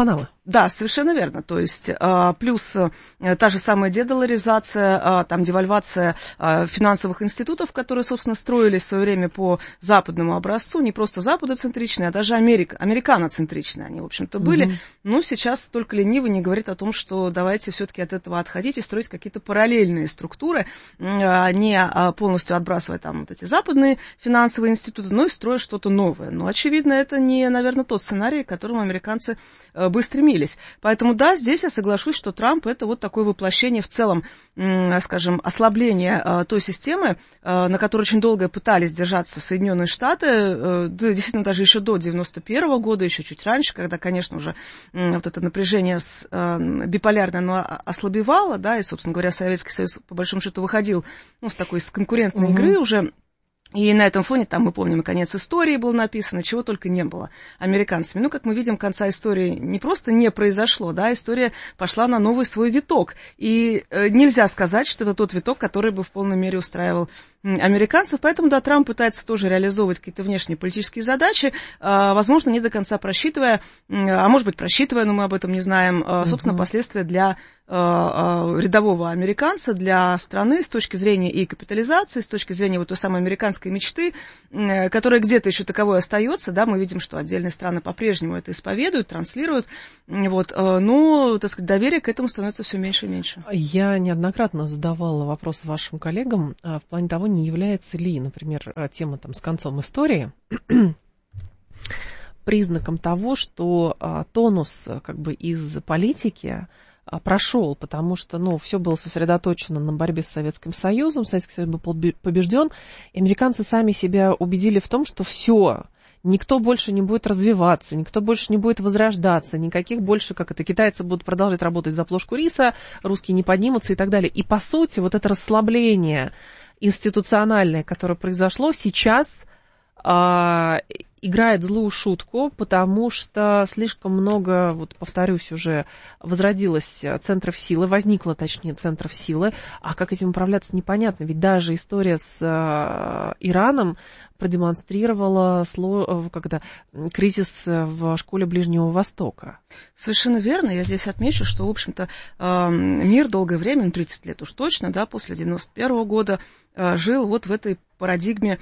Да, совершенно верно. То есть плюс та же самая дедоларизация, там девальвация финансовых институтов, которые, собственно, строились в свое время по западному образцу, не просто западоцентричные, а даже америка, американоцентричные они, в общем-то, были. Mm-hmm. Но сейчас только ленивый не говорит о том, что давайте все-таки от этого отходить и строить какие-то параллельные структуры, не полностью отбрасывая там вот эти западные финансовые институты, но и строя что-то новое. Но, очевидно, это не, наверное, тот сценарий, к которому американцы бы стремились. Поэтому, да, здесь я соглашусь, что Трамп – это вот такое воплощение в целом, скажем, ослабление той системы, на которой очень долго пытались держаться Соединенные Штаты, действительно, даже еще до девяносто первого года, еще чуть раньше, когда, конечно, уже вот это напряжение биполярное, оно ослабевало, да, и, собственно говоря, Советский Союз, по большому счету, выходил, ну, с такой с конкурентной угу. игры уже. И на этом фоне, там, мы помним, конец истории был написан, чего только не было американцами. Ну, как мы видим, конца истории не просто не произошло, да, история пошла на новый свой виток. И э, нельзя сказать, что это тот виток, который бы в полной мере устраивал американцев. Поэтому, да, Трамп пытается тоже реализовывать какие-то внешние политические задачи, э, возможно, не до конца просчитывая, э, а может быть, просчитывая, но мы об этом не знаем, э, собственно, uh-huh. последствия для э, э, рядового американца, для страны с точки зрения и капитализации, с точки зрения вот той самой американской мечты, э, которая где-то еще таковой остается, да, мы видим, что отдельные страны по-прежнему это исповедуют, транслируют, вот, э, но, так сказать, доверие к этому становится все меньше и меньше. Я неоднократно задавала вопрос вашим коллегам э, в плане того, не является ли, например, тема там с концом истории признаком того, что а, тонус как бы из политики а, прошел, потому что, ну, все было сосредоточено на борьбе с Советским Союзом, Советский Союз был побежден, и американцы сами себя убедили в том, что все, никто больше не будет развиваться, никто больше не будет возрождаться, никаких больше, как это, китайцы будут продолжать работать за плошку риса, русские не поднимутся и так далее. И, по сути, вот это расслабление институциональное, которое произошло, сейчас а, играет злую шутку, потому что слишком много, вот повторюсь уже, возродилось центров силы, возникло, точнее, центров силы, а как этим управляться, непонятно, ведь даже история с а, Ираном продемонстрировала когда, кризис в школе Ближнего Востока. Совершенно верно. Я здесь отмечу, что, в общем-то, мир долгое время, ну, тридцать лет уж точно, да, после девяносто первого года, жил вот в этой парадигме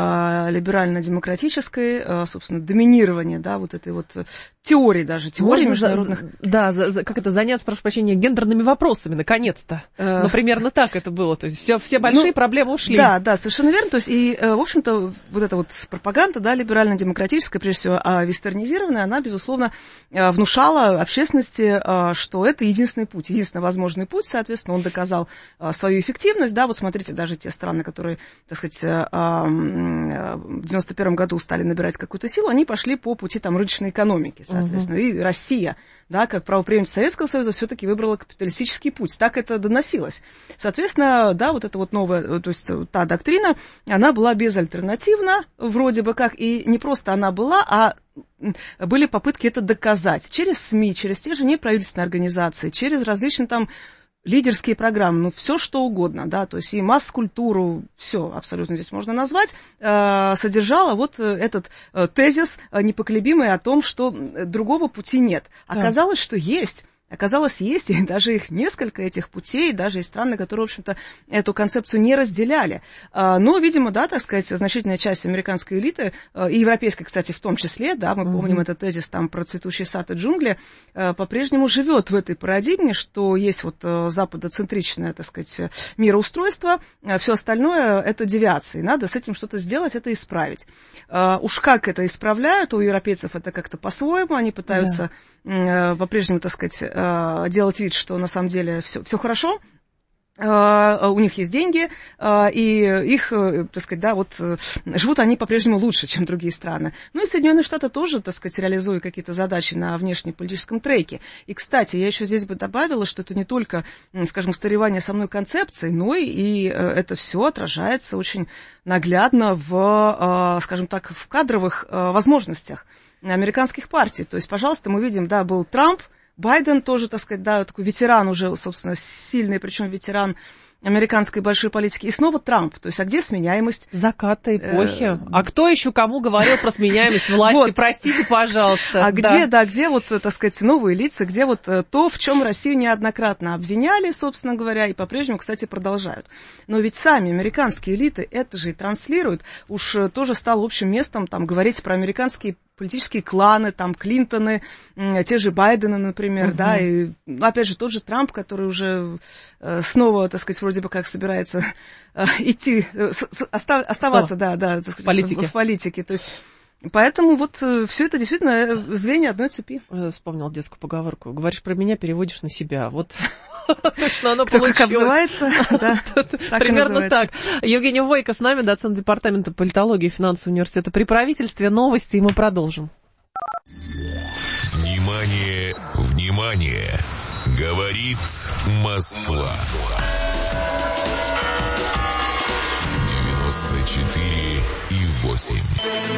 либерально-демократической, собственно, доминирования, да, вот этой вот теории даже, теории Можно международных... За, да, за, за, как это, заняться, прошу прощения, гендерными вопросами, наконец-то. Э... Ну, примерно так это было, то есть все, все большие ну, проблемы ушли. Да, да, совершенно верно, то есть и, в общем-то, вот эта вот пропаганда, да, либерально-демократическая, прежде всего, вестернизированная, она, безусловно, внушала общественности, что это единственный путь, единственный возможный путь, соответственно, он доказал свою эффективность, да, вот смотрите, даже те страны, которые, так сказать, в девяносто первом году стали набирать какую-то силу, они пошли по пути там рыночной экономики, соответственно. Uh-huh. И Россия, да, как правопреемница Советского Союза, все-таки выбрала капиталистический путь. Так это доносилось. Соответственно, да, вот эта вот новая, то есть та доктрина, она была безальтернативна, вроде бы как, и не просто она была, а были попытки это доказать через СМИ, через те же неправительственные организации, через различные там лидерские программы, ну, все что угодно, да, то есть и масс-культуру, все абсолютно здесь можно назвать, э, содержала вот этот э, тезис э, непоколебимый о том, что другого пути нет. Оказалось, да. что есть. Оказалось, есть, и даже их несколько, этих путей, даже есть страны, которые, в общем-то, эту концепцию не разделяли. Но, видимо, да, так сказать, значительная часть американской элиты, и европейской, кстати, в том числе, да, мы mm-hmm. помним этот тезис там про цветущий сад и джунгли, по-прежнему живет в этой парадигме, что есть вот западоцентричное, так сказать, мироустройство, все остальное это девиации, надо с этим что-то сделать, это исправить. Уж как это исправляют, у европейцев это как-то по-своему, они пытаются yeah. по-прежнему, так сказать, делать вид, что на самом деле все, все хорошо, у них есть деньги, и их, так сказать, да, вот живут они по-прежнему лучше, чем другие страны. Ну и Соединенные Штаты тоже, так сказать, реализуют какие-то задачи на внешнеполитическом треке. И, кстати, я еще здесь бы добавила, что это не только, скажем, устаревание самой концепции, но и это все отражается очень наглядно в, скажем так, в кадровых возможностях американских партий. То есть, пожалуйста, мы видим, да, был Трамп, Байден тоже, так сказать, да, такой ветеран уже, собственно, сильный, причем ветеран американской большой политики. И снова Трамп. То есть, а где сменяемость? Заката эпохи. Э... А кто еще кому говорил про сменяемость власти? Вот. Простите, пожалуйста. А да. где, да, где вот, так сказать, новые лица, где вот то, в чем Россию неоднократно обвиняли, собственно говоря, и по-прежнему, кстати, продолжают. Но ведь сами американские элиты это же и транслируют. Уж тоже стало общим местом там говорить про американские политические кланы, там, Клинтоны, те же Байдены, например, uh-huh. да, и, опять же, тот же Трамп, который уже э, снова, так сказать, вроде бы как собирается э, идти, э, оста- оставаться, Что? да, да, так сказать, в политике. В, в политике, то есть... Поэтому вот э, все это действительно звенья одной цепи. Я вспомнил детскую поговорку. Говоришь про меня, переводишь на себя. Вот точно оно получилось. Кто как обзывается, да, примерно так. Евгения Войко с нами, доцент департамента политологии и финансового университета при правительстве. Новости, и мы продолжим. Внимание, внимание! Говорит Москва. девяносто четыре и восемь.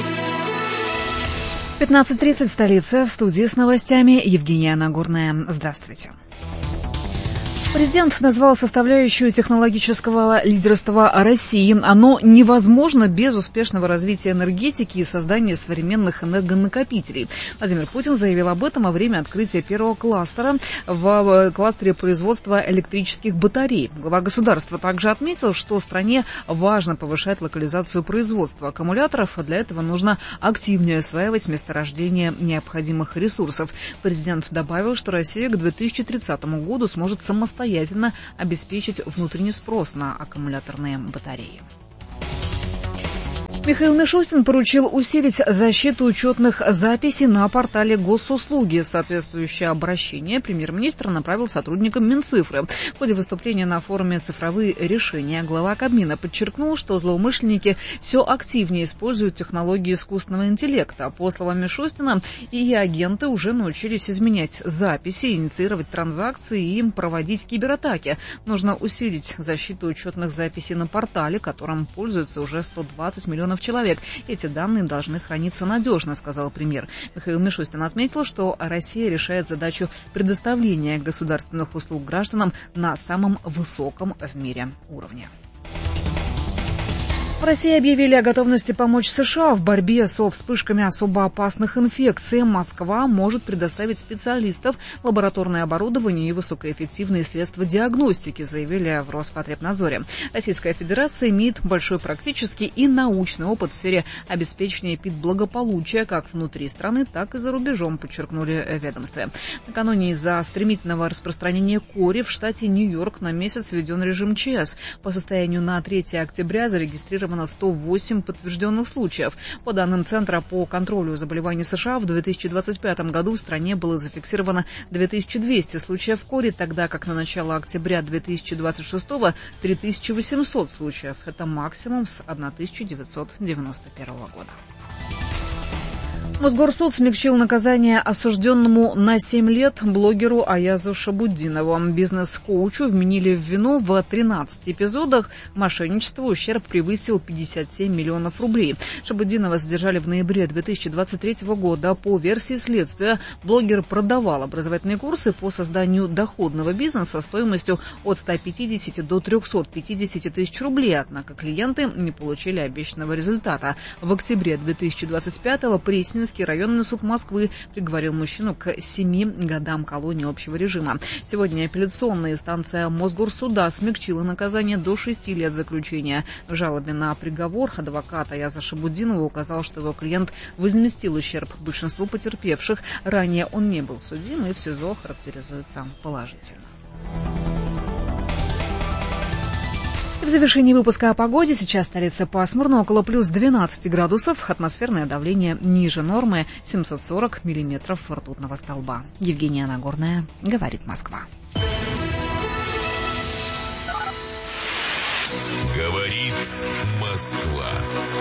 пятнадцать тридцать, столица, в студии с новостями Евгения Нагорная. Здравствуйте. Президент назвал составляющую технологического лидерства России. Оно невозможно без успешного развития энергетики и создания современных энергонакопителей. Владимир Путин заявил об этом во время открытия первого кластера в кластере производства электрических батарей. Глава государства также отметил, что стране важно повышать локализацию производства аккумуляторов, а для этого нужно активнее осваивать месторождение необходимых ресурсов. Президент добавил, что Россия к две тысячи тридцатому году сможет самостоятельно самостоятельно обеспечить внутренний спрос на аккумуляторные батареи. Михаил Мишустин поручил усилить защиту учетных записей на портале госуслуги. Соответствующее обращение премьер-министр направил сотрудникам Минцифры. В ходе выступления на форуме «Цифровые решения» глава Кабмина подчеркнул, что злоумышленники все активнее используют технологии искусственного интеллекта. По словам Мишустина, и агенты уже научились изменять записи, инициировать транзакции и проводить кибератаки. Нужно усилить защиту учетных записей на портале, которым пользуются уже сто двадцать миллионов человек. Эти данные должны храниться надежно, сказал премьер. Михаил Мишустин отметил, что Россия решает задачу предоставления государственных услуг гражданам на самом высоком в мире уровне. В России объявили о готовности помочь США в борьбе со вспышками особо опасных инфекций. Москва может предоставить специалистов, лабораторное оборудование и высокоэффективные средства диагностики, заявили в Роспотребнадзоре. Российская Федерация имеет большой практический и научный опыт в сфере обеспечения эпидблагополучия как внутри страны, так и за рубежом, подчеркнули в ведомстве. Накануне из-за стремительного распространения кори в штате Нью-Йорк на месяц введен режим ЧС. По состоянию на третье октября зарегистрировано сто восемь подтвержденных случаев. По данным Центра по контролю заболеваний США, в две тысячи двадцать пятом году в стране было зафиксировано две тысячи двести случаев кори, тогда как на начало октября две тысячи двадцать шестого три тысячи восемьсот случаев. Это максимум с тысяча девятьсот девяносто первого года. Мосгорсуд смягчил наказание осужденному на семь лет блогеру Аязу Шабуддинову. Бизнес-коучу вменили в вину в тринадцати эпизодах мошенничества. Ущерб превысил пятьдесят семь миллионов рублей. Шабуддинова задержали в ноябре две тысячи двадцать третьего года. По версии следствия, блогер продавал образовательные курсы по созданию доходного бизнеса стоимостью от ста пятидесяти до трехсот пятидесяти тысяч рублей. Однако клиенты не получили обещанного результата. В октябре две тысячи двадцать пятого Пресненский районный суд Москвы приговорил мужчину к семи годам колонии общего режима. Сегодня апелляционная инстанция Мосгорсуда смягчила наказание до шести лет заключения. В жалобе на приговор адвокат Аяза Шабуддинова указал, что его клиент возместил ущерб большинству потерпевших. Ранее он не был судим и в СИЗО характеризуется положительно. В завершении выпуска о погоде. Сейчас столица пасмурно, около плюс двенадцати градусов. Атмосферное давление ниже нормы, семьсот сорок миллиметров ртутного столба. Евгения Нагорная, говорит Москва. Говорит Москва.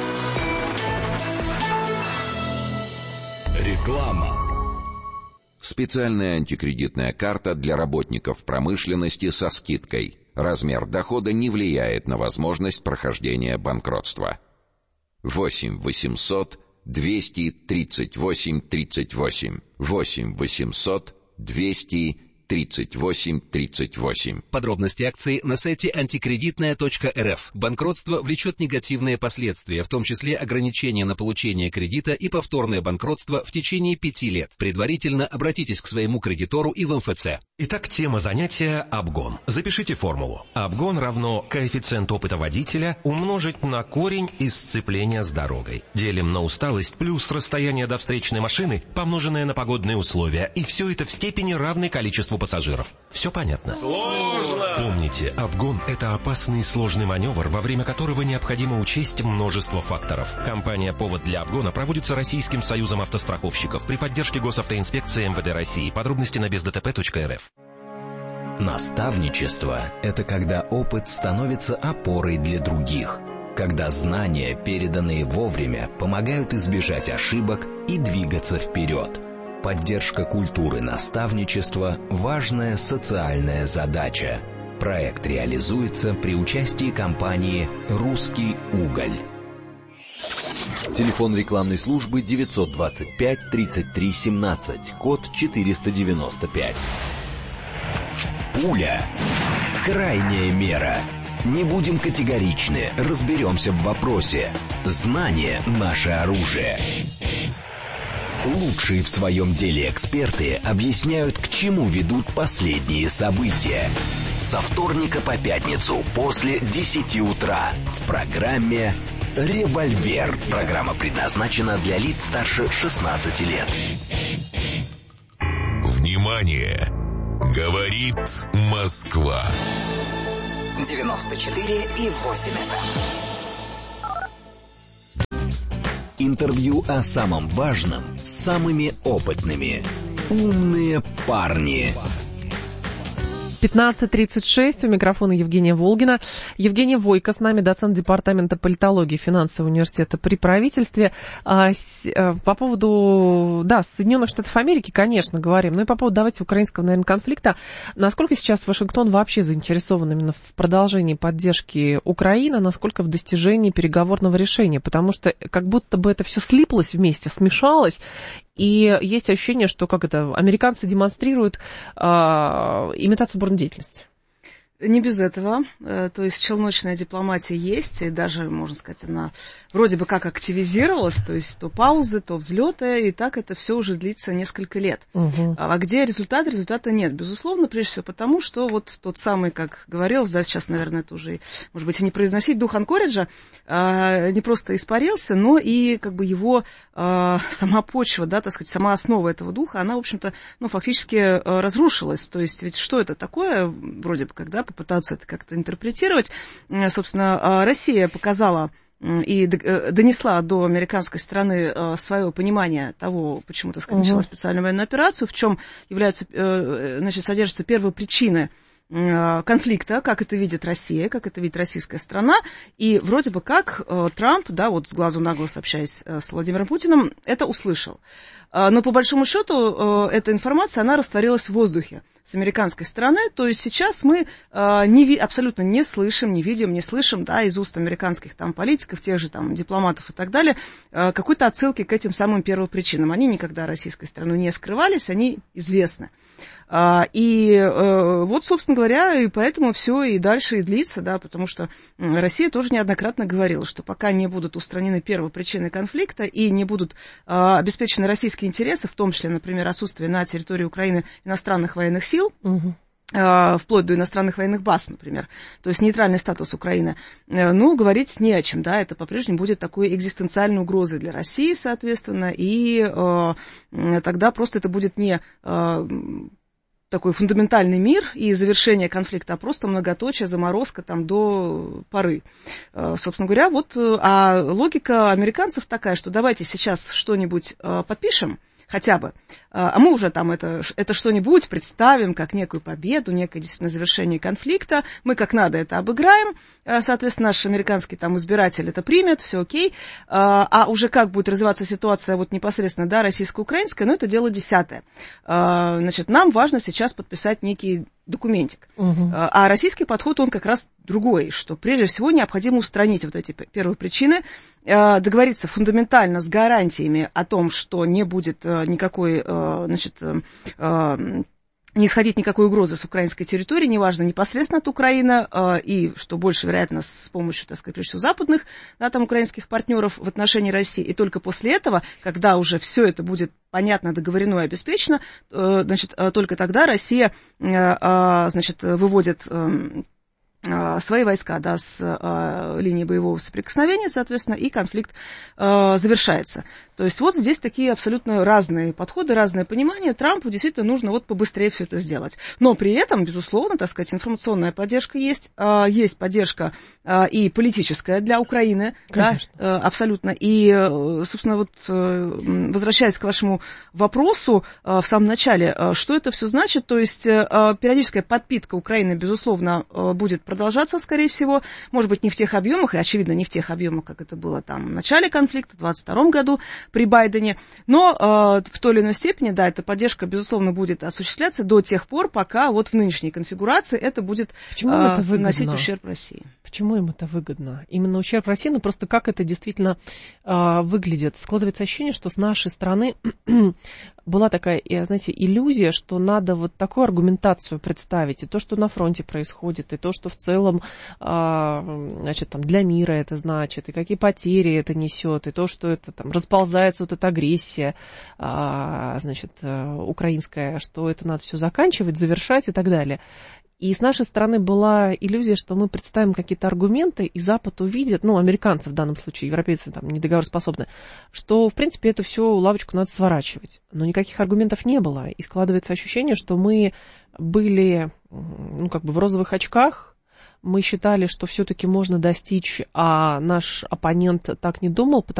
Реклама. Специальная антикредитная карта для работников промышленности со скидкой. Размер дохода не влияет на возможность прохождения банкротства. восемь восемьсот двести тридцать восемь тридцать восемь. восемь восемьсот двести тридцать восемь тридцать восемь. Подробности акции на сайте антикредитная точка эр эф. Банкротство влечет негативные последствия, в том числе ограничения на получение кредита и повторное банкротство в течение пяти лет. Предварительно обратитесь к своему кредитору и в эм эф цэ. Итак, тема занятия – обгон. Запишите формулу. Обгон равно коэффициент опыта водителя умножить на корень из сцепления с дорогой. Делим на усталость плюс расстояние до встречной машины, помноженное на погодные условия. И все это в степени равной количеству пассажиров. Все понятно? Сложно! Помните, обгон – это опасный и сложный маневр, во время которого необходимо учесть множество факторов. Компания «Повод для обгона» проводится Российским союзом автостраховщиков при поддержке Госавтоинспекции эм вэ дэ России. Подробности на без дэ тэ пэ точка эр эф. Наставничество – это когда опыт становится опорой для других, когда знания, переданные вовремя, помогают избежать ошибок и двигаться вперед. Поддержка культуры наставничества – важная социальная задача. Проект реализуется при участии компании «Русский уголь». Телефон рекламной службы девятьсот двадцать пять тридцать три семнадцать, код четыреста девяносто пять. Пуля. Крайняя мера. Не будем категоричны, разберемся в вопросе. Знание – наше оружие. Лучшие в своем деле эксперты объясняют, к чему ведут последние события. Со вторника по пятницу после десяти утра в программе «Револьвер». Программа предназначена для лиц старше шестнадцати лет. Внимание! Говорит Москва. девяносто четыре и восемь эф эм. Интервью о самом важном с самыми опытными. Умные парни. пятнадцать тридцать шесть, у микрофона Евгения Волгина. Евгения Войко с нами, доцент департамента политологии финансового университета при правительстве. А, с, а, по поводу, да, Соединенных Штатов Америки, конечно, говорим, ну и по поводу, давайте, украинского, наверное, конфликта. Насколько сейчас Вашингтон вообще заинтересован именно в продолжении поддержки Украины, насколько в достижении переговорного решения? Потому что как будто бы это все слиплось вместе, смешалось. И есть ощущение, что как это, американцы демонстрируют э, имитацию бурной деятельности. Не без этого. То есть челночная дипломатия есть, и даже, можно сказать, она вроде бы как активизировалась, то есть то паузы, то взлеты, и так это все уже длится несколько лет. Угу. А где результат? Результата нет. Безусловно, прежде всего потому, что вот тот самый, как говорилось, да, сейчас, наверное, это уже, может быть, и не произносить, дух Анкориджа не просто испарился, но и как бы его сама почва, да, так сказать, сама основа этого духа, она, в общем-то, ну, фактически разрушилась. То есть ведь что это такое, вроде бы, когда попытаться это как-то интерпретировать. Собственно, Россия показала и донесла до американской стороны свое понимание того, почему, так сказать, начала специальную военную операцию, в чем являются, значит, содержатся первые причины конфликта, как это видит Россия, как это видит российская страна, и вроде бы как Трамп, да, вот с глазу на глаз общаясь с Владимиром Путиным, это услышал. Но по большому счету эта информация, она растворилась в воздухе с американской стороны, то есть сейчас мы не, абсолютно не слышим, не видим, не слышим, да, из уст американских там политиков, тех же там дипломатов и так далее, какой-то отсылки к этим самым первопричинам. Они никогда российской стороной не скрывались, они известны. И вот, собственно говоря, и поэтому все и дальше и длится, да, потому что Россия тоже неоднократно говорила, что пока не будут устранены первопричины конфликта и не будут обеспечены российские интересы, в том числе, например, отсутствие на территории Украины иностранных военных сил, угу. вплоть до иностранных военных баз, например, то есть нейтральный статус Украины, ну, говорить не о чем, да, это по-прежнему будет такой экзистенциальной угрозой для России, соответственно, и э, тогда просто это будет не э, такой фундаментальный мир и завершение конфликта, а просто многоточие, заморозка там до поры. Э, собственно говоря, вот, а логика американцев такая, что давайте сейчас что-нибудь э, подпишем, хотя бы, а мы уже там это, это что-нибудь представим как некую победу, некое действительно завершение конфликта, мы как надо это обыграем, соответственно, наш американский там избиратель это примет, все окей, а уже как будет развиваться ситуация вот непосредственно, да, российско-украинская, ну, это дело десятое. Значит, нам важно сейчас подписать некий документик. Угу. А российский подход, он как раз другой, что прежде всего необходимо устранить вот эти первые причины, договориться фундаментально с гарантиями о том, что не будет никакой, значит, не исходить никакой угрозы с украинской территории, неважно, непосредственно от Украины, э, и, что больше вероятно, с помощью, так сказать, прежде всего, западных, да, там, украинских партнеров в отношении России. И только после этого, когда уже все это будет понятно, договорено и обеспечено, э, значит, э, только тогда Россия, э, э, значит, выводит э, свои войска, да, с э, линии боевого соприкосновения, соответственно, и конфликт э, завершается. То есть вот здесь такие абсолютно разные подходы, разное понимание. Трампу действительно нужно вот побыстрее все это сделать. Но при этом, безусловно, так сказать, информационная поддержка есть, э, есть поддержка э, и политическая для Украины, да, э, абсолютно. И, э, собственно, вот э, возвращаясь к вашему вопросу э, в самом начале, э, что это все значит? То есть э, периодическая подпитка Украины, безусловно, э, будет продолжаться, скорее всего, может быть, не в тех объемах, и, очевидно, не в тех объемах, как это было там в начале конфликта, в двадцать втором году при Байдене, но э, в той или иной степени, да, эта поддержка, безусловно, будет осуществляться до тех пор, пока вот в нынешней конфигурации это будет э, это наносить ущерб России. Почему им это выгодно? Именно ущерб России, ну просто как это действительно э, выглядит? Складывается ощущение, что с нашей стороны была такая, знаете, иллюзия, что надо вот такую аргументацию представить, и то, что на фронте происходит, и то, что в целом, э, значит, там, для мира это значит, и какие потери это несет, и то, что это там расползается, вот эта агрессия, э, значит, э, украинская, что это надо все заканчивать, завершать и так далее. И с нашей стороны была иллюзия, что мы представим какие-то аргументы, и Запад увидит, ну, американцы в данном случае, европейцы там недоговороспособны, что, в принципе, эту всю лавочку надо сворачивать. Но никаких аргументов не было. И складывается ощущение, что мы были, ну, как бы в розовых очках, мы считали, что все-таки можно достичь, а наш оппонент так не думал, потому